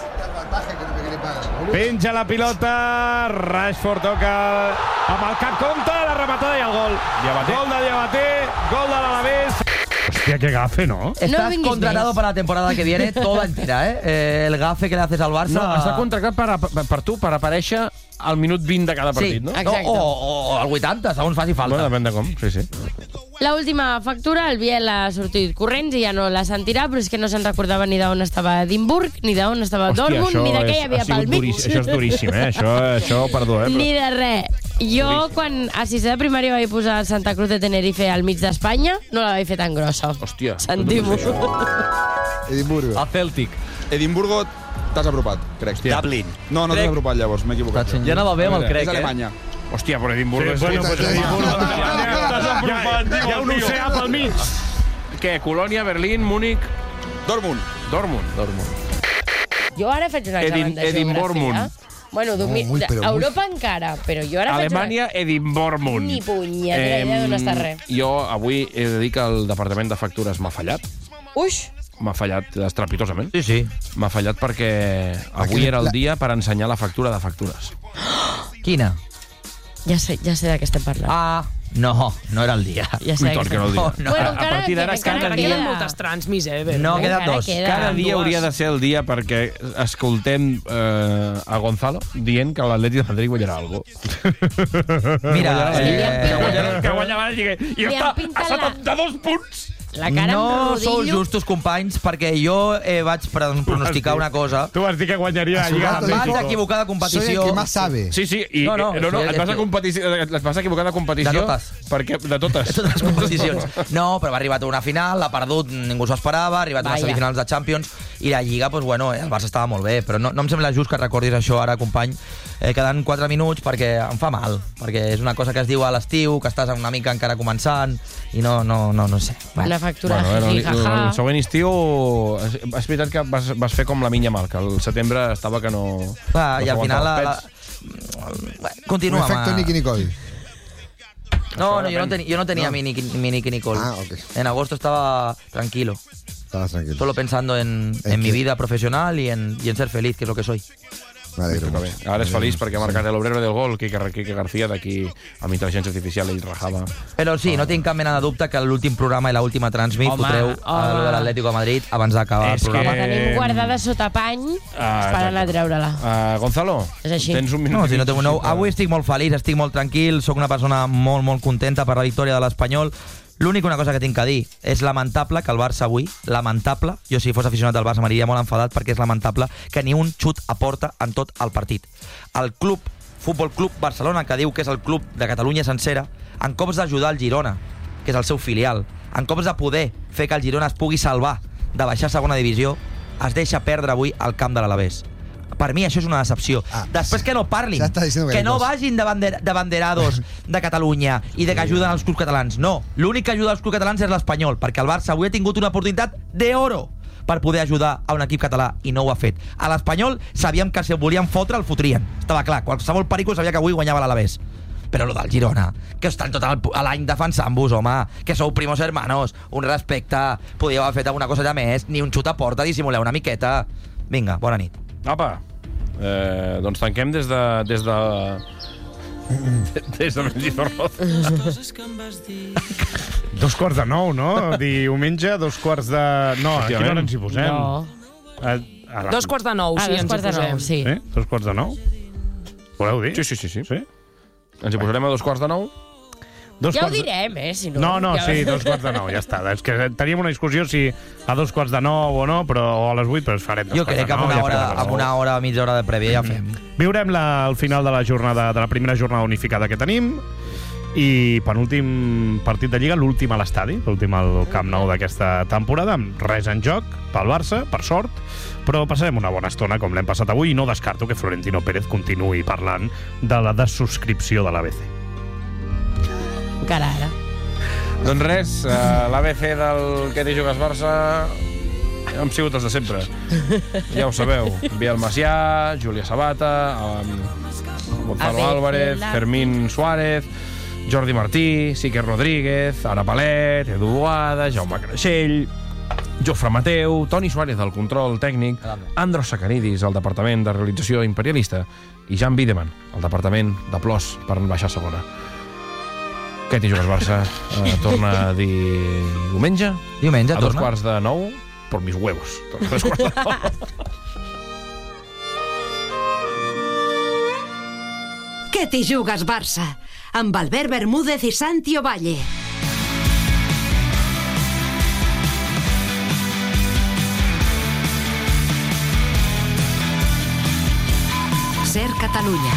Penja la pilota, Rashford toca amb el cap compte, la rematada i el gol. Diabaté. Gol de Diabaté, gol de l'Alavés. Hòstia, que gafe, no? Estás vinguis contratado més. para la temporada que viene, toda entera, ¿eh? eh el gafe que le haces al Barça... No, està contractat per, per, per tu, per aparèixer al minut vint de cada partit, sí, no? Exacte. o, o, o al vuitanta, segons faci falta. Bueno, depèn de com, sí, sí. La última factura, el Biel ha sortit corrents i ja no la sentirà, però és que no se'n recordava ni d'on estava Edimburg, ni d'on estava Dortmund, ni de què hi havia pel mig. Duríssim, això és duríssim, eh? Això, això perdó, eh? Ni de res. Jo, quan a sisè de primària vaig posar Santa Cruz de Tenerife al mig d'Espanya, no la vaig fer tan grossa. Hòstia. Sentim-ho. Edimburgo. A Celtic. Edimburgo, t'has apropat, crec. Dublin. No, no t'has apropat llavors, m'he equivocat. Ja anava bé amb el crec, És eh? Alemanya. Hòstia, però Edimburgo és... bueno, pues Edimburgo... Ja, Hi ha un oceà pel mig. Què? Colònia, Berlín, Múnich... Dortmund. Dortmund. Dortmund. Jo ara faig un examen Edin- de Edimbormund. geografia. Bueno, domi... No, muy, però muy- Europa encara, però jo ara Alemanya, Edimbormund. Ni punyetera idea d'on està res. Jo avui he de dir que el Departament de Factures m'ha fallat. faig... Uix! M'ha fallat estrepitosament. Sí, sí. M'ha fallat perquè avui Aquí era el la- dia per ensenyar la factura de factures. Quina? Ja sé, ja sé de què estem parlant. Ah, no, no era el dia. Ja sé I tot que que no el dia. No, Bueno, a encara partir d'ara, queda- encara cada queda. Queden moltes trans, misever. No, queden Encara dos. queda. Cada dia dues. hauria de ser el dia perquè escoltem eh, a Gonzalo dient que l'Atleti de Madrid guanyarà algo. Mira, Guanyarà- eh, que guanyarà, que guanyarà i, i Li està han pintat a la- setanta-dos punts. La cara no amb sou rodillo. justos, companys, perquè jo eh, vaig pronosticar una cosa. Tu vas dir que guanyaria la Lliga de Vaig México. equivocar de competició. Soy el que más sabe. Sí, sí, i No, no, no, no, sí, et, vas a sí. competició, et vas a equivocar de competició. De totes. Perquè, de totes. De totes les competicions. No, però va arribar a una final, l'ha perdut, ningú s'ho esperava, ha arribat a unes Vaja. semifinals de Champions, i la Lliga, doncs, bueno, el Barça estava molt bé, però no, no em sembla just que recordis això ara, company, eh, quedant quatre minuts, perquè em fa mal, perquè és una cosa que es diu a l'estiu, que estàs una mica encara començant, i no, no, no, no sé. Una factura. Bueno, el, Sí, el, jaja. el següent estiu és, és veritat que vas, vas fer com la Minya Mal, que al setembre estava que no... Clar, no i al final la, la... continua Un efecto amb... Nicky Nicole. No, no, yo no, ten, yo no tenía No. mi Nicky mi Nicky Nicole. Ah, ok. En agosto estaba tranquilo, Estabas tranquilo. solo pensando en, Es en mi que- vida profesional y en, y en ser feliz, que es lo que soy. Me alegro Però bé, mucho. ara és Me alegro feliç mucho. perquè ha marcat l'obrero del gol, Quique, Quique García, d'aquí amb intel·ligència artificial ell rajava. Però sí, no tinc cap mena de dubte que l'últim programa i l'última transmit Home, fotreu home. a lo de l'Atlético de Madrid abans d'acabar el És que- programa. La tenim guardada sota pany, esperant a treure-la. Uh, Gonzalo, És així. tens un minut. No, si no i tengo, mig no, per- avui estic molt feliç, estic molt tranquil, sóc una persona molt, molt contenta per la victòria de l'Espanyol. L'única una cosa que tinc a dir és lamentable que el Barça avui, lamentable, jo si fos aficionat del Barça m'aniria molt enfadat perquè és lamentable que ni un xut a porta en tot el partit. El club, Futbol Club Barcelona, que diu que és el club de Catalunya sencera, en cops d'ajudar el Girona, que és el seu filial, en cops de poder fer que el Girona es pugui salvar de baixar a segona divisió, es deixa perdre avui al camp de l'Alavés. Per mi això és una decepció. Ah, Després que no parlin, ja està diciendo que que no cos. vagin de, bander de banderados de Catalunya i de que ajuden els clubs catalans. No, l'únic que ajuda els clubs catalans és l'Espanyol, perquè el Barça avui ha tingut una oportunitat d'oro per poder ajudar a un equip català i no ho ha fet. A l'Espanyol sabíem que si el volien fotre el fotrien. Estava clar, qualsevol perico sabia que avui guanyava l'Alavés. Però lo del Girona, que estan tot el- l'any defensant-vos, home, que sou primos hermanos, un respecte, podíeu haver fet alguna cosa de més, ni un xut a porta, dissimuleu una miqueta. Vinga, bona nit. Apa, eh, doncs tanquem des de... Des de... des de Bendito Roz. Dos quarts de nou, no? Diumenge, dos quarts de... No, a quina hora ens hi posem? No. A, a la... Dos quarts de nou, Ah, sí, dos ens hi quarts de nou, posem. sí. Sí? Dos quarts de nou? Voleu dir? Sí, sí, sí, sí. Sí? Ens hi posarem a dos quarts de nou? Dos Ja ho quarts de- direm, eh, si no... No, no, ja... sí, dos quarts de nou, ja està. És que teníem una discussió si a dos quarts de nou o no, però o a les vuit, però es farem dos Jo quarts crec de que amb nou. una ja hora, farem amb una hora, mitja hora de prèvia ja fem. Viurem la, el final de la jornada de la primera jornada unificada que tenim i penúltim partit de Lliga, l'últim a l'estadi, l'últim al Camp Nou d'aquesta temporada, amb res en joc pel Barça, per sort, però passarem una bona estona com l'hem passat avui i no descarto que Florentino Pérez continuï parlant de la dessubscripció de l'A B C. Encara ara. Doncs res, uh, l'A B C del Que t'hi jugues Barça hem sigut els de sempre. Ja ho sabeu. Biel Macià, Júlia Sabata, um, Gonzalo Abel Álvarez, Vela. Fermín Suárez, Jordi Martí, Sique Rodríguez, Ara Palet, Edu Boada, Jaume Creixell, Jofre Mateu, Toni Suárez, al control tècnic, Andros Sacaridis, al departament de realització imperialista, i Jan Bideman, al departament de plors per baixar a segona. Que t'hi jugues Barça eh, torna diumenge Diumenge a dos torna. quarts de nou por mis huevos. A dos quarts de nou. Que t'hi jugues, Barça? Amb Albert Bermúdez i Santi Ovalle. Ser Catalunya.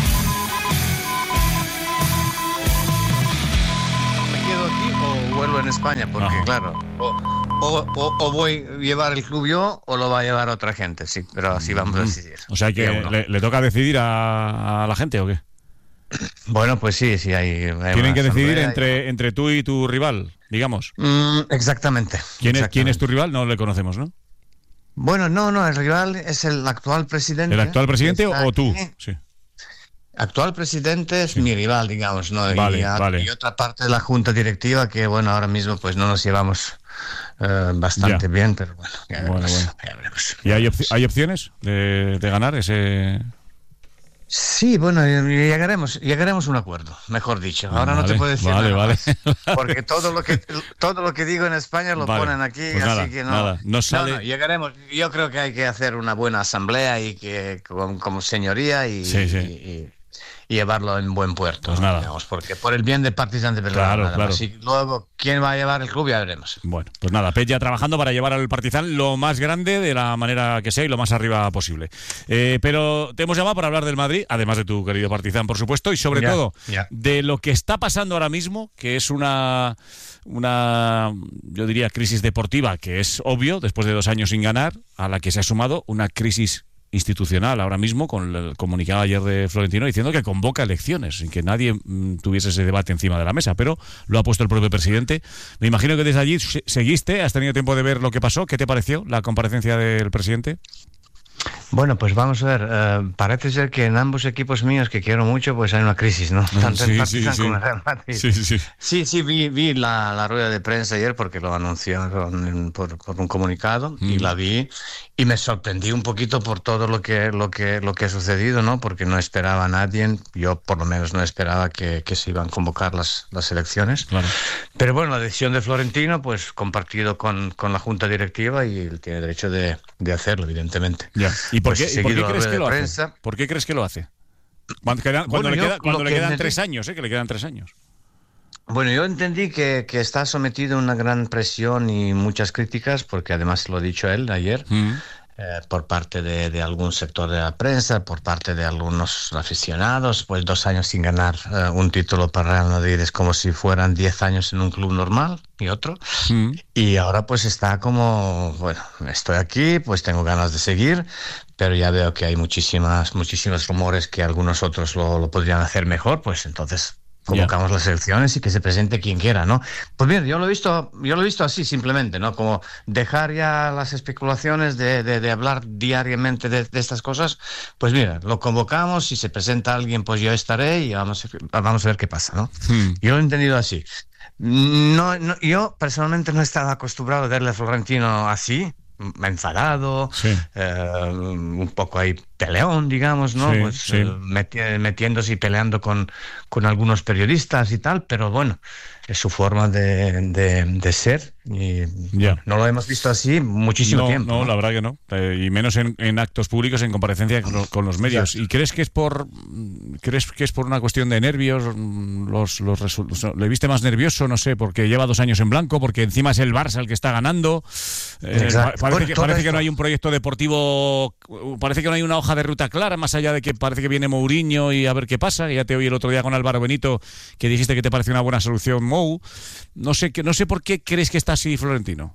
¿Me quedo aquí o vuelvo en España? Porque, claro, o, o, o- o voy a llevar el club yo o lo va a llevar otra gente, sí, pero así vamos a decidir. O sea que Día uno. le, le toca decidir a, a la gente, ¿o qué? Bueno, pues sí, sí, hay, hay Tienen una que decidir asamblea y- entre, entre tú y tu rival, digamos. Mm, exactamente. ¿Quién es, ¿Quién exactamente. es tu rival? No le conocemos, ¿no? Bueno, no, no, el rival es el actual presidente. ¿El actual presidente que está o tú? aquí. Sí. Actual presidente es mi rival, digamos, ¿no? Vale, y, a- vale. y otra parte de la junta directiva que, bueno, ahora mismo pues no nos llevamos eh, bastante Ya. bien, pero bueno, ya Bueno, veremos, bueno. ya veremos. ¿Y hay, opci- hay opciones de, de ganar ese...? Sí, bueno, y- y llegaremos, llegaremos a un acuerdo, mejor dicho. Ahora no te Vale, puedo decir vale, nada vale. más, porque todo lo que todo lo que digo en España lo Vale, ponen aquí, pues así nada, que no. nada, no sale- no, llegaremos. Yo creo que hay que hacer una buena asamblea y que con, como señoría y, Sí, sí. y, y- y llevarlo en buen puerto. Pues nada. Digamos, porque por el bien del Partizan de Belgrado. Claro, nada claro. más. Y luego, ¿quién va a llevar el club? Ya veremos. Bueno, pues nada, Pep ya trabajando para llevar al Partizan lo más grande de la manera que sea y lo más arriba posible. Eh, pero te hemos llamado para hablar del Madrid, además de tu querido Partizan, por supuesto, y sobre Ya, todo ya. de lo que está pasando ahora mismo, que es una, una, yo diría, crisis deportiva, que es obvio, después de dos años sin ganar, a la que se ha sumado una crisis institucional ahora mismo, con el comunicado ayer de Florentino diciendo que convoca elecciones, sin que nadie mm, tuviese ese debate encima de la mesa, pero lo ha puesto el propio presidente. Me imagino que desde allí se- seguiste, has tenido tiempo de ver lo que pasó. ¿Qué te pareció la comparecencia del presidente? Bueno, pues vamos a ver. eh, parece ser que en ambos equipos míos, que quiero mucho, pues hay una crisis, ¿no? Tanto Sí, en sí, Partizan sí. como en Real Madrid. Sí, sí, sí. Sí, sí, vi, vi la, la rueda de prensa ayer porque lo anunciaron en- por, por un comunicado y Mm. la vi y me sorprendí un poquito por todo lo que, lo que, lo que ha sucedido, ¿no? Porque no esperaba a nadie, yo por lo menos no esperaba que, que se iban a convocar las, las elecciones. Claro. Pero bueno, la decisión de Florentino, pues compartido con, con la junta directiva y él tiene derecho de, de hacerlo, evidentemente. Ya. ¿Y por Pues qué, he y por qué seguido la crees rueda que lo de hace? prensa. ¿Por qué crees que lo hace? Cuando, queda- cuando Bueno, le, yo queda- cuando lo le que quedan entendí- tres años, ¿eh? Que le quedan tres años. Bueno, yo entendí que, que está sometido a una gran presión y muchas críticas, porque además lo ha dicho él ayer, Mm. eh, por parte de, de algún sector de la prensa, por parte de algunos aficionados, pues dos años sin ganar eh, un título para Real Madrid es como si fueran diez años en un club normal y otro. Mm. Y ahora pues está como, bueno, estoy aquí, pues tengo ganas de seguir, pero ya veo que hay muchísimas, muchísimos rumores que algunos otros lo, lo podrían hacer mejor, pues entonces convocamos las elecciones y que se presente quien quiera, ¿no? Pues bien, yo lo he visto, yo lo he visto así simplemente, ¿no? Como dejar ya las especulaciones de, de, de hablar diariamente de, de estas cosas, pues mira, lo convocamos, si se presenta alguien, pues yo estaré y vamos, a- vamos a ver qué pasa, ¿no? Mm. Yo lo he entendido así. No, no, yo personalmente no estaba acostumbrado a verle a Florentino así, enfadado, Sí. eh, un poco ahí peleón, digamos, ¿no? Sí, pues sí. eh, meti- metiéndose y peleando con, con algunos periodistas y tal, pero bueno, es su forma de, de, de ser y Ya. no lo hemos visto así muchísimo no, tiempo. No, ¿no? la verdad que no. Eh, y menos en, en actos públicos, en comparecencia con, lo- con los medios. ¿Y crees que es por crees que es por una cuestión de nervios? Los, los resu- ¿Le viste más nervioso? No sé, porque lleva dos años en blanco, porque encima es el Barça el que está ganando. Eh, Exacto. pa- parece Bueno, que, todo parece que esto- no hay un proyecto deportivo, parece que no hay una hoja de ruta clara, más allá de que parece que viene Mourinho y a ver qué pasa. Ya te oí el otro día con Álvaro Benito que dijiste que te parece una buena solución Mou. No sé, que- no sé por qué crees que está así Florentino.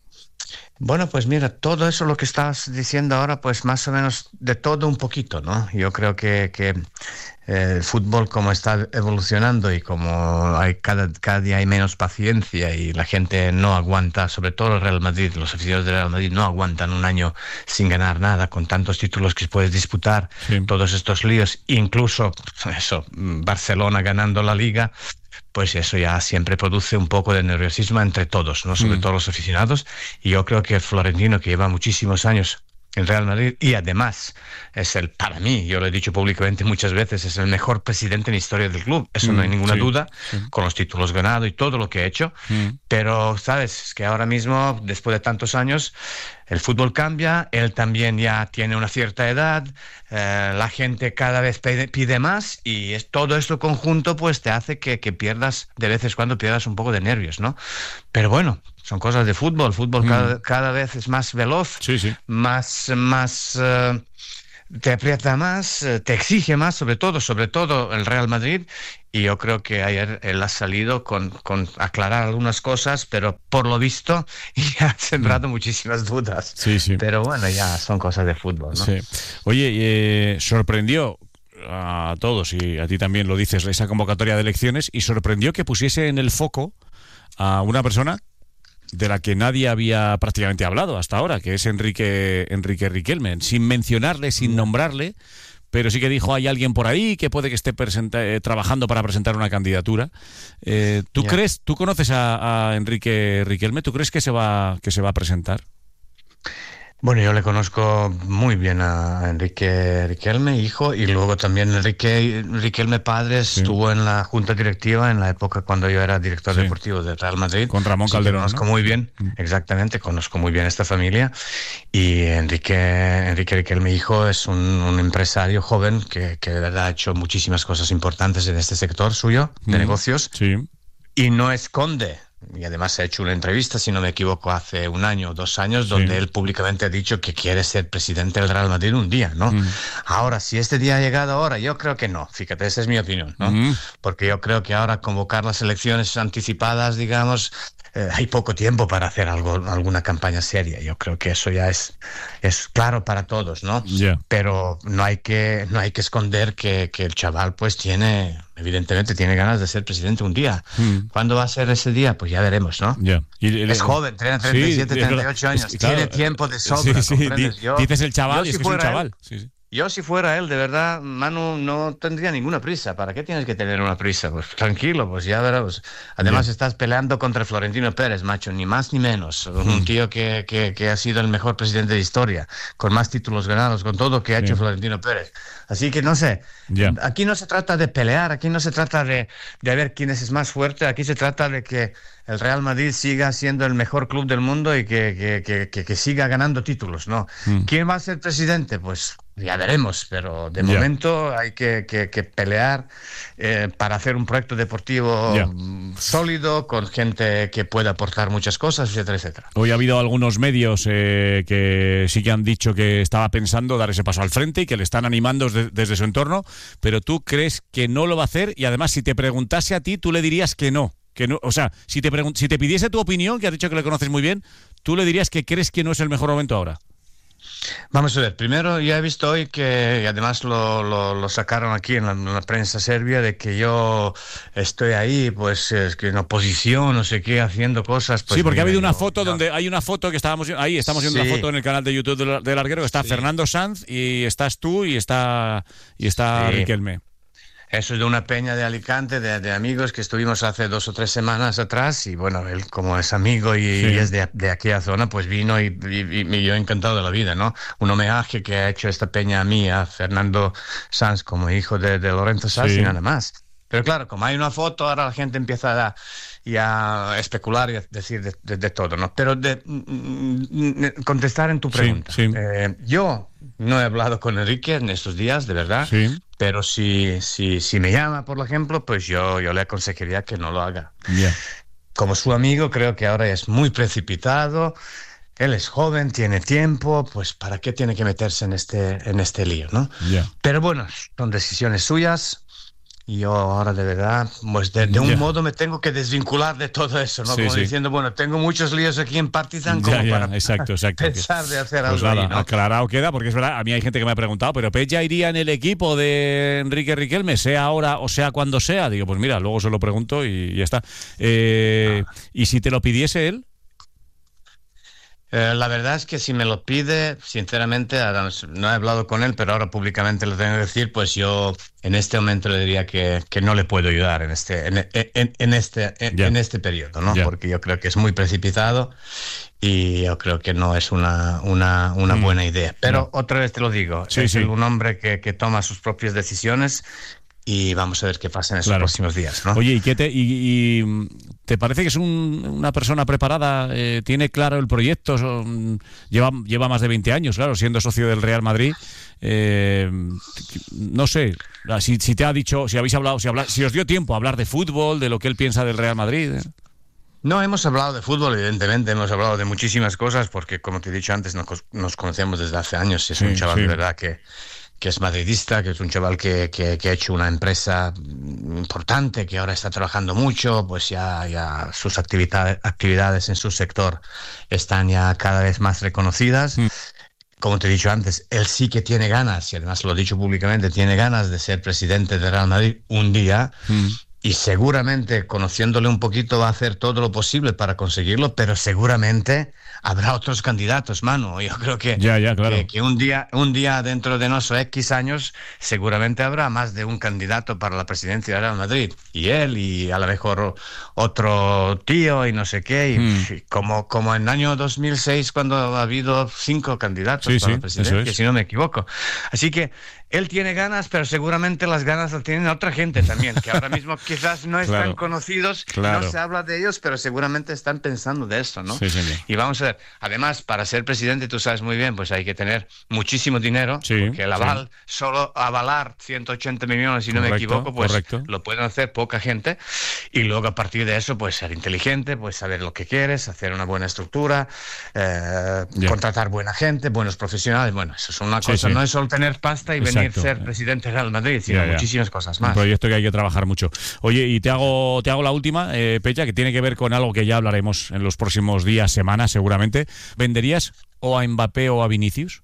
Bueno, pues mira, todo eso lo que estás diciendo ahora, pues más o menos de todo un poquito, ¿no? Yo creo que, que eh, el fútbol como está evolucionando y como hay cada, cada día hay menos paciencia y la gente no aguanta, sobre todo el Real Madrid, los aficionados del Real Madrid no aguantan un año sin ganar nada, con tantos títulos que puedes disputar, todos estos líos, incluso eso, Barcelona ganando la Liga. Pues eso ya siempre produce un poco de nerviosismo entre todos, ¿no? Sobre Mm. todo los aficionados. Y yo creo que Florentino, que lleva muchísimos años en Real Madrid y además es el, para mí, yo lo he dicho públicamente muchas veces, es el mejor presidente en la historia del club. Eso no hay Mm, ninguna sí, duda, sí. con los títulos ganados y todo lo que ha hecho. Mm. Pero, ¿sabes? Es que ahora mismo, después de tantos años, el fútbol cambia, él también ya tiene una cierta edad, eh, la gente cada vez pide, pide más y es, todo esto conjunto pues te hace que, que pierdas, de vez en cuando pierdas un poco de nervios, ¿no? Pero bueno, son cosas de fútbol, el fútbol Mm. cada, cada vez es más veloz, Sí, sí. más... más eh, te aprieta más, eh, te exige más, sobre todo, sobre todo el Real Madrid, y yo creo que ayer él ha salido con, con aclarar algunas cosas, pero por lo visto ya ha sembrado muchísimas dudas. Sí, sí. Pero bueno, ya son cosas de fútbol, ¿no? Sí. Oye, eh, sorprendió a todos, y a ti también lo dices, esa convocatoria de elecciones, y sorprendió que pusiese en el foco a una persona de la que nadie había prácticamente hablado hasta ahora, que es Enrique Enrique Riquelme, sin mencionarle, sin nombrarle, pero sí que dijo, hay alguien por ahí que puede que esté presenta, eh, trabajando para presentar una candidatura. Eh, ¿Tú Ya. crees, tú conoces a, a Enrique Riquelme? ¿Tú crees que se va que se va a presentar? Bueno, yo le conozco muy bien a Enrique Riquelme, hijo, y luego también Enrique Riquelme padre sí. estuvo en la junta directiva en la época cuando yo era director sí. deportivo del Real Madrid. Con Ramón Calderón, conozco ¿no? muy bien, exactamente, conozco muy bien esta familia. Y Enrique, Enrique Riquelme, hijo, es un, un empresario joven que, que de verdad ha hecho muchísimas cosas importantes en este sector suyo, de mm. negocios, sí. y no esconde. Y además ha hecho una entrevista, si no me equivoco, hace un año o dos años, donde sí. él públicamente ha dicho que quiere ser presidente del Real Madrid un día, ¿no? Mm. Ahora, si este día ha llegado ahora, yo creo que no. Fíjate, esa es mi opinión, ¿no? Mm. Porque yo creo que ahora convocar las elecciones anticipadas, digamos, eh, hay poco tiempo para hacer algo, alguna campaña seria. Yo creo que eso ya es, es claro para todos, ¿no? Yeah. Pero no hay que, no hay que esconder que, que el chaval, pues, tiene... Evidentemente tiene ganas de ser presidente un día. Mm. ¿Cuándo va a ser ese día? Pues ya veremos, ¿no? Yeah. Y, es joven, tiene treinta y siete, sí, treinta y ocho años, es, claro, tiene tiempo de sobra, sí, sí, di, yo, dices el chaval yo, y es si que es un chaval. Él, sí, sí. Yo si fuera él, de verdad, Manu, no tendría ninguna prisa. ¿Para qué tienes que tener una prisa? Pues tranquilo, pues ya verás. Además yeah. estás peleando contra Florentino Pérez, macho, ni más ni menos. Mm. Un tío que, que, que ha sido el mejor presidente de historia, con más títulos ganados, con todo lo que ha hecho yeah. Florentino Pérez. Así que no sé, yeah. aquí no se trata de pelear, aquí no se trata de, de ver quién es más fuerte, aquí se trata de que el Real Madrid siga siendo el mejor club del mundo y que, que, que, que, que siga ganando títulos, ¿no? Mm. ¿Quién va a ser presidente? Pues ya veremos, pero de yeah. momento hay que, que, que pelear eh, para hacer un proyecto deportivo yeah. sólido, con gente que pueda aportar muchas cosas, etcétera, etcétera. Hoy ha habido algunos medios eh, que sí que han dicho que estaba pensando dar ese paso al frente y que le están animando desde, desde su entorno, pero tú crees que no lo va a hacer y además si te preguntase a ti, tú le dirías que no. Que no, o sea, si te, pregun- si te pidiese tu opinión, que has dicho que le conoces muy bien, tú le dirías que crees que no es el mejor momento ahora. Vamos a ver, primero ya he visto hoy que, y además lo, lo, lo sacaron aquí en la, en la prensa serbia, de que yo estoy ahí, pues es que en oposición, no sé qué, haciendo cosas. Pues sí, porque mira, ha habido una yo, foto no. donde hay una foto que estábamos ahí, estamos viendo sí. una foto en el canal de YouTube del, del Larguero, que está sí. Fernando Sanz y estás tú y está, y está sí. Riquelme. Eso es de una peña de Alicante, de, de amigos que estuvimos hace dos o tres semanas atrás y bueno, él como es amigo y, sí. y es de, de aquella zona, pues vino y, y, y yo encantado de la vida, ¿no? Un homenaje que ha hecho esta peña a mí, a Fernando Sanz como hijo de, de Lorenzo Sanz sí. y nada más. Pero claro, como hay una foto, ahora la gente empieza a, a especular y a decir de, de, de todo, ¿no? Pero de, de contestar en tu pregunta. Sí, sí. Eh, yo no he hablado con Enrique en estos días, de verdad. Sí. Pero si, si, si me llama, por ejemplo, pues yo, yo le aconsejaría que no lo haga. Yeah. Como su amigo, creo que ahora es muy precipitado. Él es joven, tiene tiempo, pues ¿para qué tiene que meterse en este, en este lío, no? Yeah. Pero bueno, son decisiones suyas. Y yo ahora de verdad, pues de, de un yeah. modo me tengo que desvincular de todo eso, ¿no? Sí, como sí. diciendo, bueno, tengo muchos líos aquí en Partizan como ya, ya, para exacto, exacto. pensar de hacer pues algo nada, ahí, ¿no? aclarado queda, porque es verdad, a mí hay gente que me ha preguntado, ¿pero Pep ya iría en el equipo de Enrique Riquelme, sea ahora o sea cuando sea? Digo, pues mira, luego se lo pregunto y ya está. Eh, ah. ¿Y si te lo pidiese él? Eh, la verdad es que si me lo pide, sinceramente, no he hablado con él, pero ahora públicamente lo tengo que decir, pues yo en este momento le diría que, que no le puedo ayudar en este, en, en, en este, en, yeah. en este periodo, ¿no? Yeah. Porque yo creo que es muy precipitado y yo creo que no es una, una, una mm. buena idea. Pero no. otra vez te lo digo, sí, es sí. un hombre que, que toma sus propias decisiones. Y vamos a ver qué pasa en esos claro. próximos días, ¿no? Oye, ¿y qué te, y, y te parece que es un, una persona preparada? Eh, ¿Tiene claro el proyecto? Son, lleva, lleva más de veinte años, claro, siendo socio del Real Madrid. Eh, no sé, si, si te ha dicho, si habéis hablado, si, habla, si os dio tiempo a hablar de fútbol, de lo que él piensa del Real Madrid. ¿eh? No, hemos hablado de fútbol, evidentemente, hemos hablado de muchísimas cosas, porque como te he dicho antes, nos, nos conocemos desde hace años. Es sí, un chaval sí. de verdad que... que es madridista, que es un chaval que, que, que ha hecho una empresa importante, que ahora está trabajando mucho, pues ya, ya sus actividades, actividades en su sector están ya cada vez más reconocidas. Mm. Como te he dicho antes, él sí que tiene ganas, y además lo he dicho públicamente, tiene ganas de ser presidente de Real Madrid un día. Mm. y seguramente, conociéndole un poquito, va a hacer todo lo posible para conseguirlo, pero seguramente habrá otros candidatos, Manu. Yo creo que, ya, ya, claro. que, que un día un día dentro de nuestros X años seguramente habrá más de un candidato para la presidencia de Real Madrid. Y él, y a lo mejor otro tío, y no sé qué. Y, mm. y como, como en el año dos mil seis, cuando ha habido cinco candidatos sí, para sí, la presidencia, es. si no me equivoco. Así que él tiene ganas, pero seguramente las ganas las tienen otra gente también, que ahora mismo quizás no están claro. conocidos, claro. no se habla de ellos, pero seguramente están pensando de esto, ¿no? Sí, señor. Y vamos a ver, además, para ser presidente, tú sabes muy bien, pues hay que tener muchísimo dinero, sí, porque el aval, sí. solo avalar ciento ochenta millones, si correcto, no me equivoco, pues correcto. lo pueden hacer poca gente, y luego a partir de eso, pues ser inteligente, pues saber lo que quieres, hacer una buena estructura, eh, yeah. contratar buena gente, buenos profesionales, bueno, eso es una cosa, sí, sí. no es solo tener pasta y Exacto. venir a ser presidente Real Madrid, sino ya, ya. muchísimas cosas más. Un proyecto que hay que trabajar mucho. Oye, y te hago, te hago la última, eh, Pecha, que tiene que ver con algo que ya hablaremos en los próximos días, semanas, seguramente. ¿Venderías o a Mbappé o a Vinicius?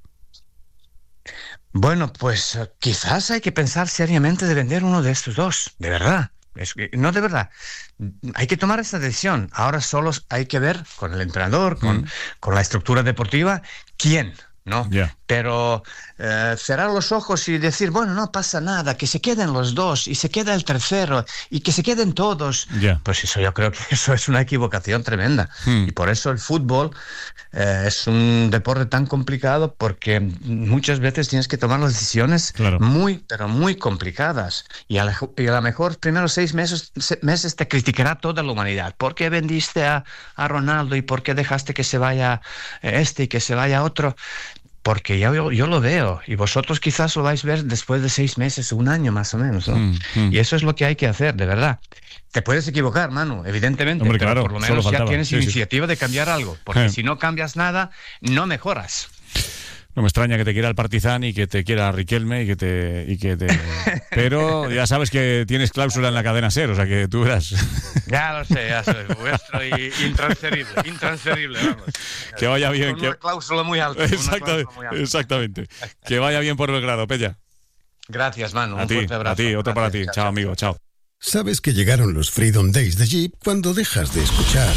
Bueno, pues uh, quizás hay que pensar seriamente de vender uno de estos dos, de verdad. Es que, no, de verdad. Hay que tomar esta decisión. Ahora solo hay que ver con el entrenador, con, mm. con la estructura deportiva, quién, ¿no? Yeah. Pero eh, cerrar los ojos y decir, bueno, no pasa nada, que se queden los dos y se queda el tercero y que se queden todos, yeah. pues eso yo creo que eso es una equivocación tremenda. Hmm. Y por eso el fútbol eh, es un deporte tan complicado, porque muchas veces tienes que tomar las decisiones claro. muy, pero muy complicadas. Y a, la, y a lo mejor primeros seis meses, meses te criticará toda la humanidad. ¿Por qué vendiste a, a Ronaldo y por qué dejaste que se vaya este y que se vaya otro? Porque ya yo, yo lo veo, y vosotros quizás lo vais a ver después de seis meses, un año más o menos, ¿no? Mm, mm. Y eso es lo que hay que hacer, de verdad. Te puedes equivocar, Manu, evidentemente, Hombre, pero claro, por lo menos ya tienes sí, iniciativa sí. de cambiar algo, porque eh. si no cambias nada, no mejoras. No me extraña que te quiera el Partizan y que te quiera Riquelme y que te... Y que te... Pero ya sabes que tienes cláusula en la cadena SER, o sea que tú verás. Ya lo sé, ya sé, vuestro y intransferible, intransferible, vamos. Que vaya bien. Con que... una cláusula muy alta. Exactamente, muy alta. exactamente. Que vaya bien por Belgrado, Pella. Gracias, Manu, a un ti, fuerte abrazo. A ti, otro Gracias, para ti. chao, Chao, amigo, chao. Sabes que llegaron los Freedom Days de Jeep cuando dejas de escuchar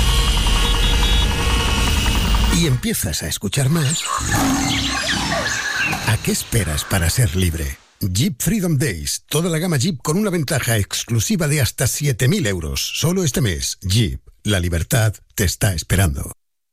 y empiezas a escuchar más. ¿A qué esperas para ser libre? Jeep Freedom Days, toda la gama Jeep con una ventaja exclusiva de hasta siete mil euros. Solo este mes, Jeep, la libertad te está esperando.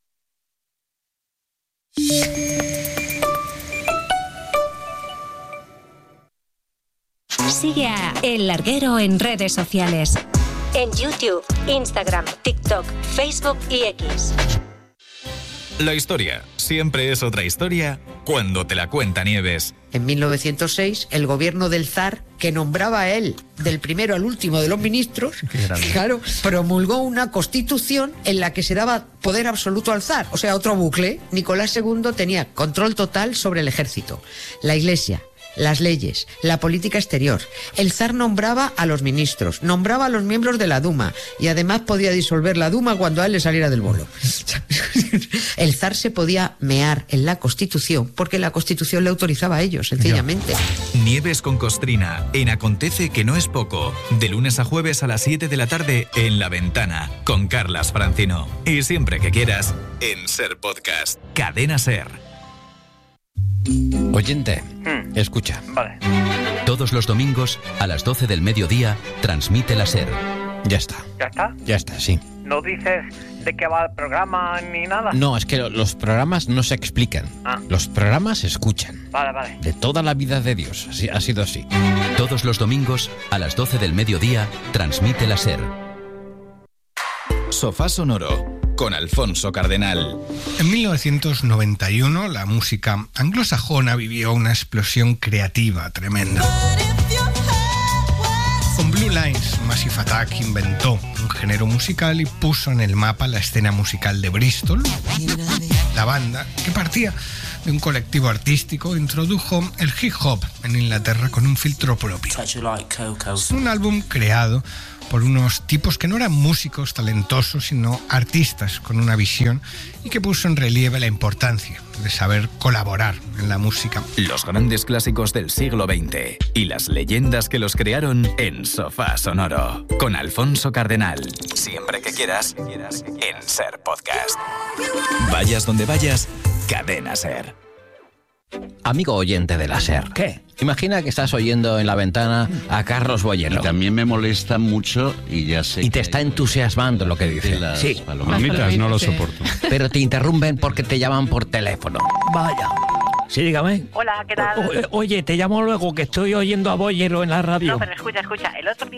Sigue a El Larguero en redes sociales. En YouTube, Instagram, TikTok, Facebook y X. La historia siempre es otra historia cuando te la cuenta Nieves. En mil novecientos seis, el gobierno del zar, que nombraba a él del primero al último de los ministros, claro, promulgó una constitución en la que se daba poder absoluto al zar. O sea, otro bucle. Nicolás segundo tenía control total sobre el ejército, la iglesia, las leyes, la política exterior. El zar nombraba a los ministros, nombraba a los miembros de la Duma y además podía disolver la Duma cuando a él le saliera del bolo. El zar se podía mear en la Constitución porque la Constitución le autorizaba a ello, sencillamente. Nieves con Costrina, en Acontece que no es poco, de lunes a jueves a las siete de la tarde en La Ventana, con Carlas Francino. Y siempre que quieras, en Ser Podcast, Cadena Ser. Oyente, mm. escucha. Vale. Todos los domingos, a las doce del mediodía, transmite la SER. Ya está. ¿Ya está? Ya está, sí. ¿No dices de qué va el programa ni nada? No, es que los programas no se explican. Ah. Los programas se escuchan. Vale, vale. De toda la vida de Dios. Así, ha sido así. Todos los domingos, a las doce del mediodía, transmite la SER. Sofá Sonoro, con Alfonso Cardenal. En mil novecientos noventa y uno, la música anglosajona vivió una explosión creativa tremenda. Con Blue Lines, Massive Attack inventó un género musical y puso en el mapa la escena musical de Bristol. La banda, que partía de un colectivo artístico, introdujo el hip hop en Inglaterra con un filtro propio. Un álbum creado por unos tipos que no eran músicos talentosos, sino artistas con una visión, y que puso en relieve la importancia de saber colaborar en la música. Los grandes clásicos del siglo veinte y las leyendas que los crearon en Sofá Sonoro, con Alfonso Cardenal. Siempre que quieras, en Ser Podcast. Vayas donde vayas, Cadena Ser. Amigo oyente de la SER. ¿Qué? Imagina que estás oyendo en la ventana a Carlos Boyero. Y también me molesta mucho y ya sé. Y te está entusiasmando lo que dice. Las sí. palomitas no lo soporto. Pero te interrumpen porque te llaman por teléfono. Vaya. Sí, dígame. Hola, ¿qué tal? O, oye, te llamo luego que estoy oyendo a Boyero en la radio. No, pero escucha, escucha. El otro día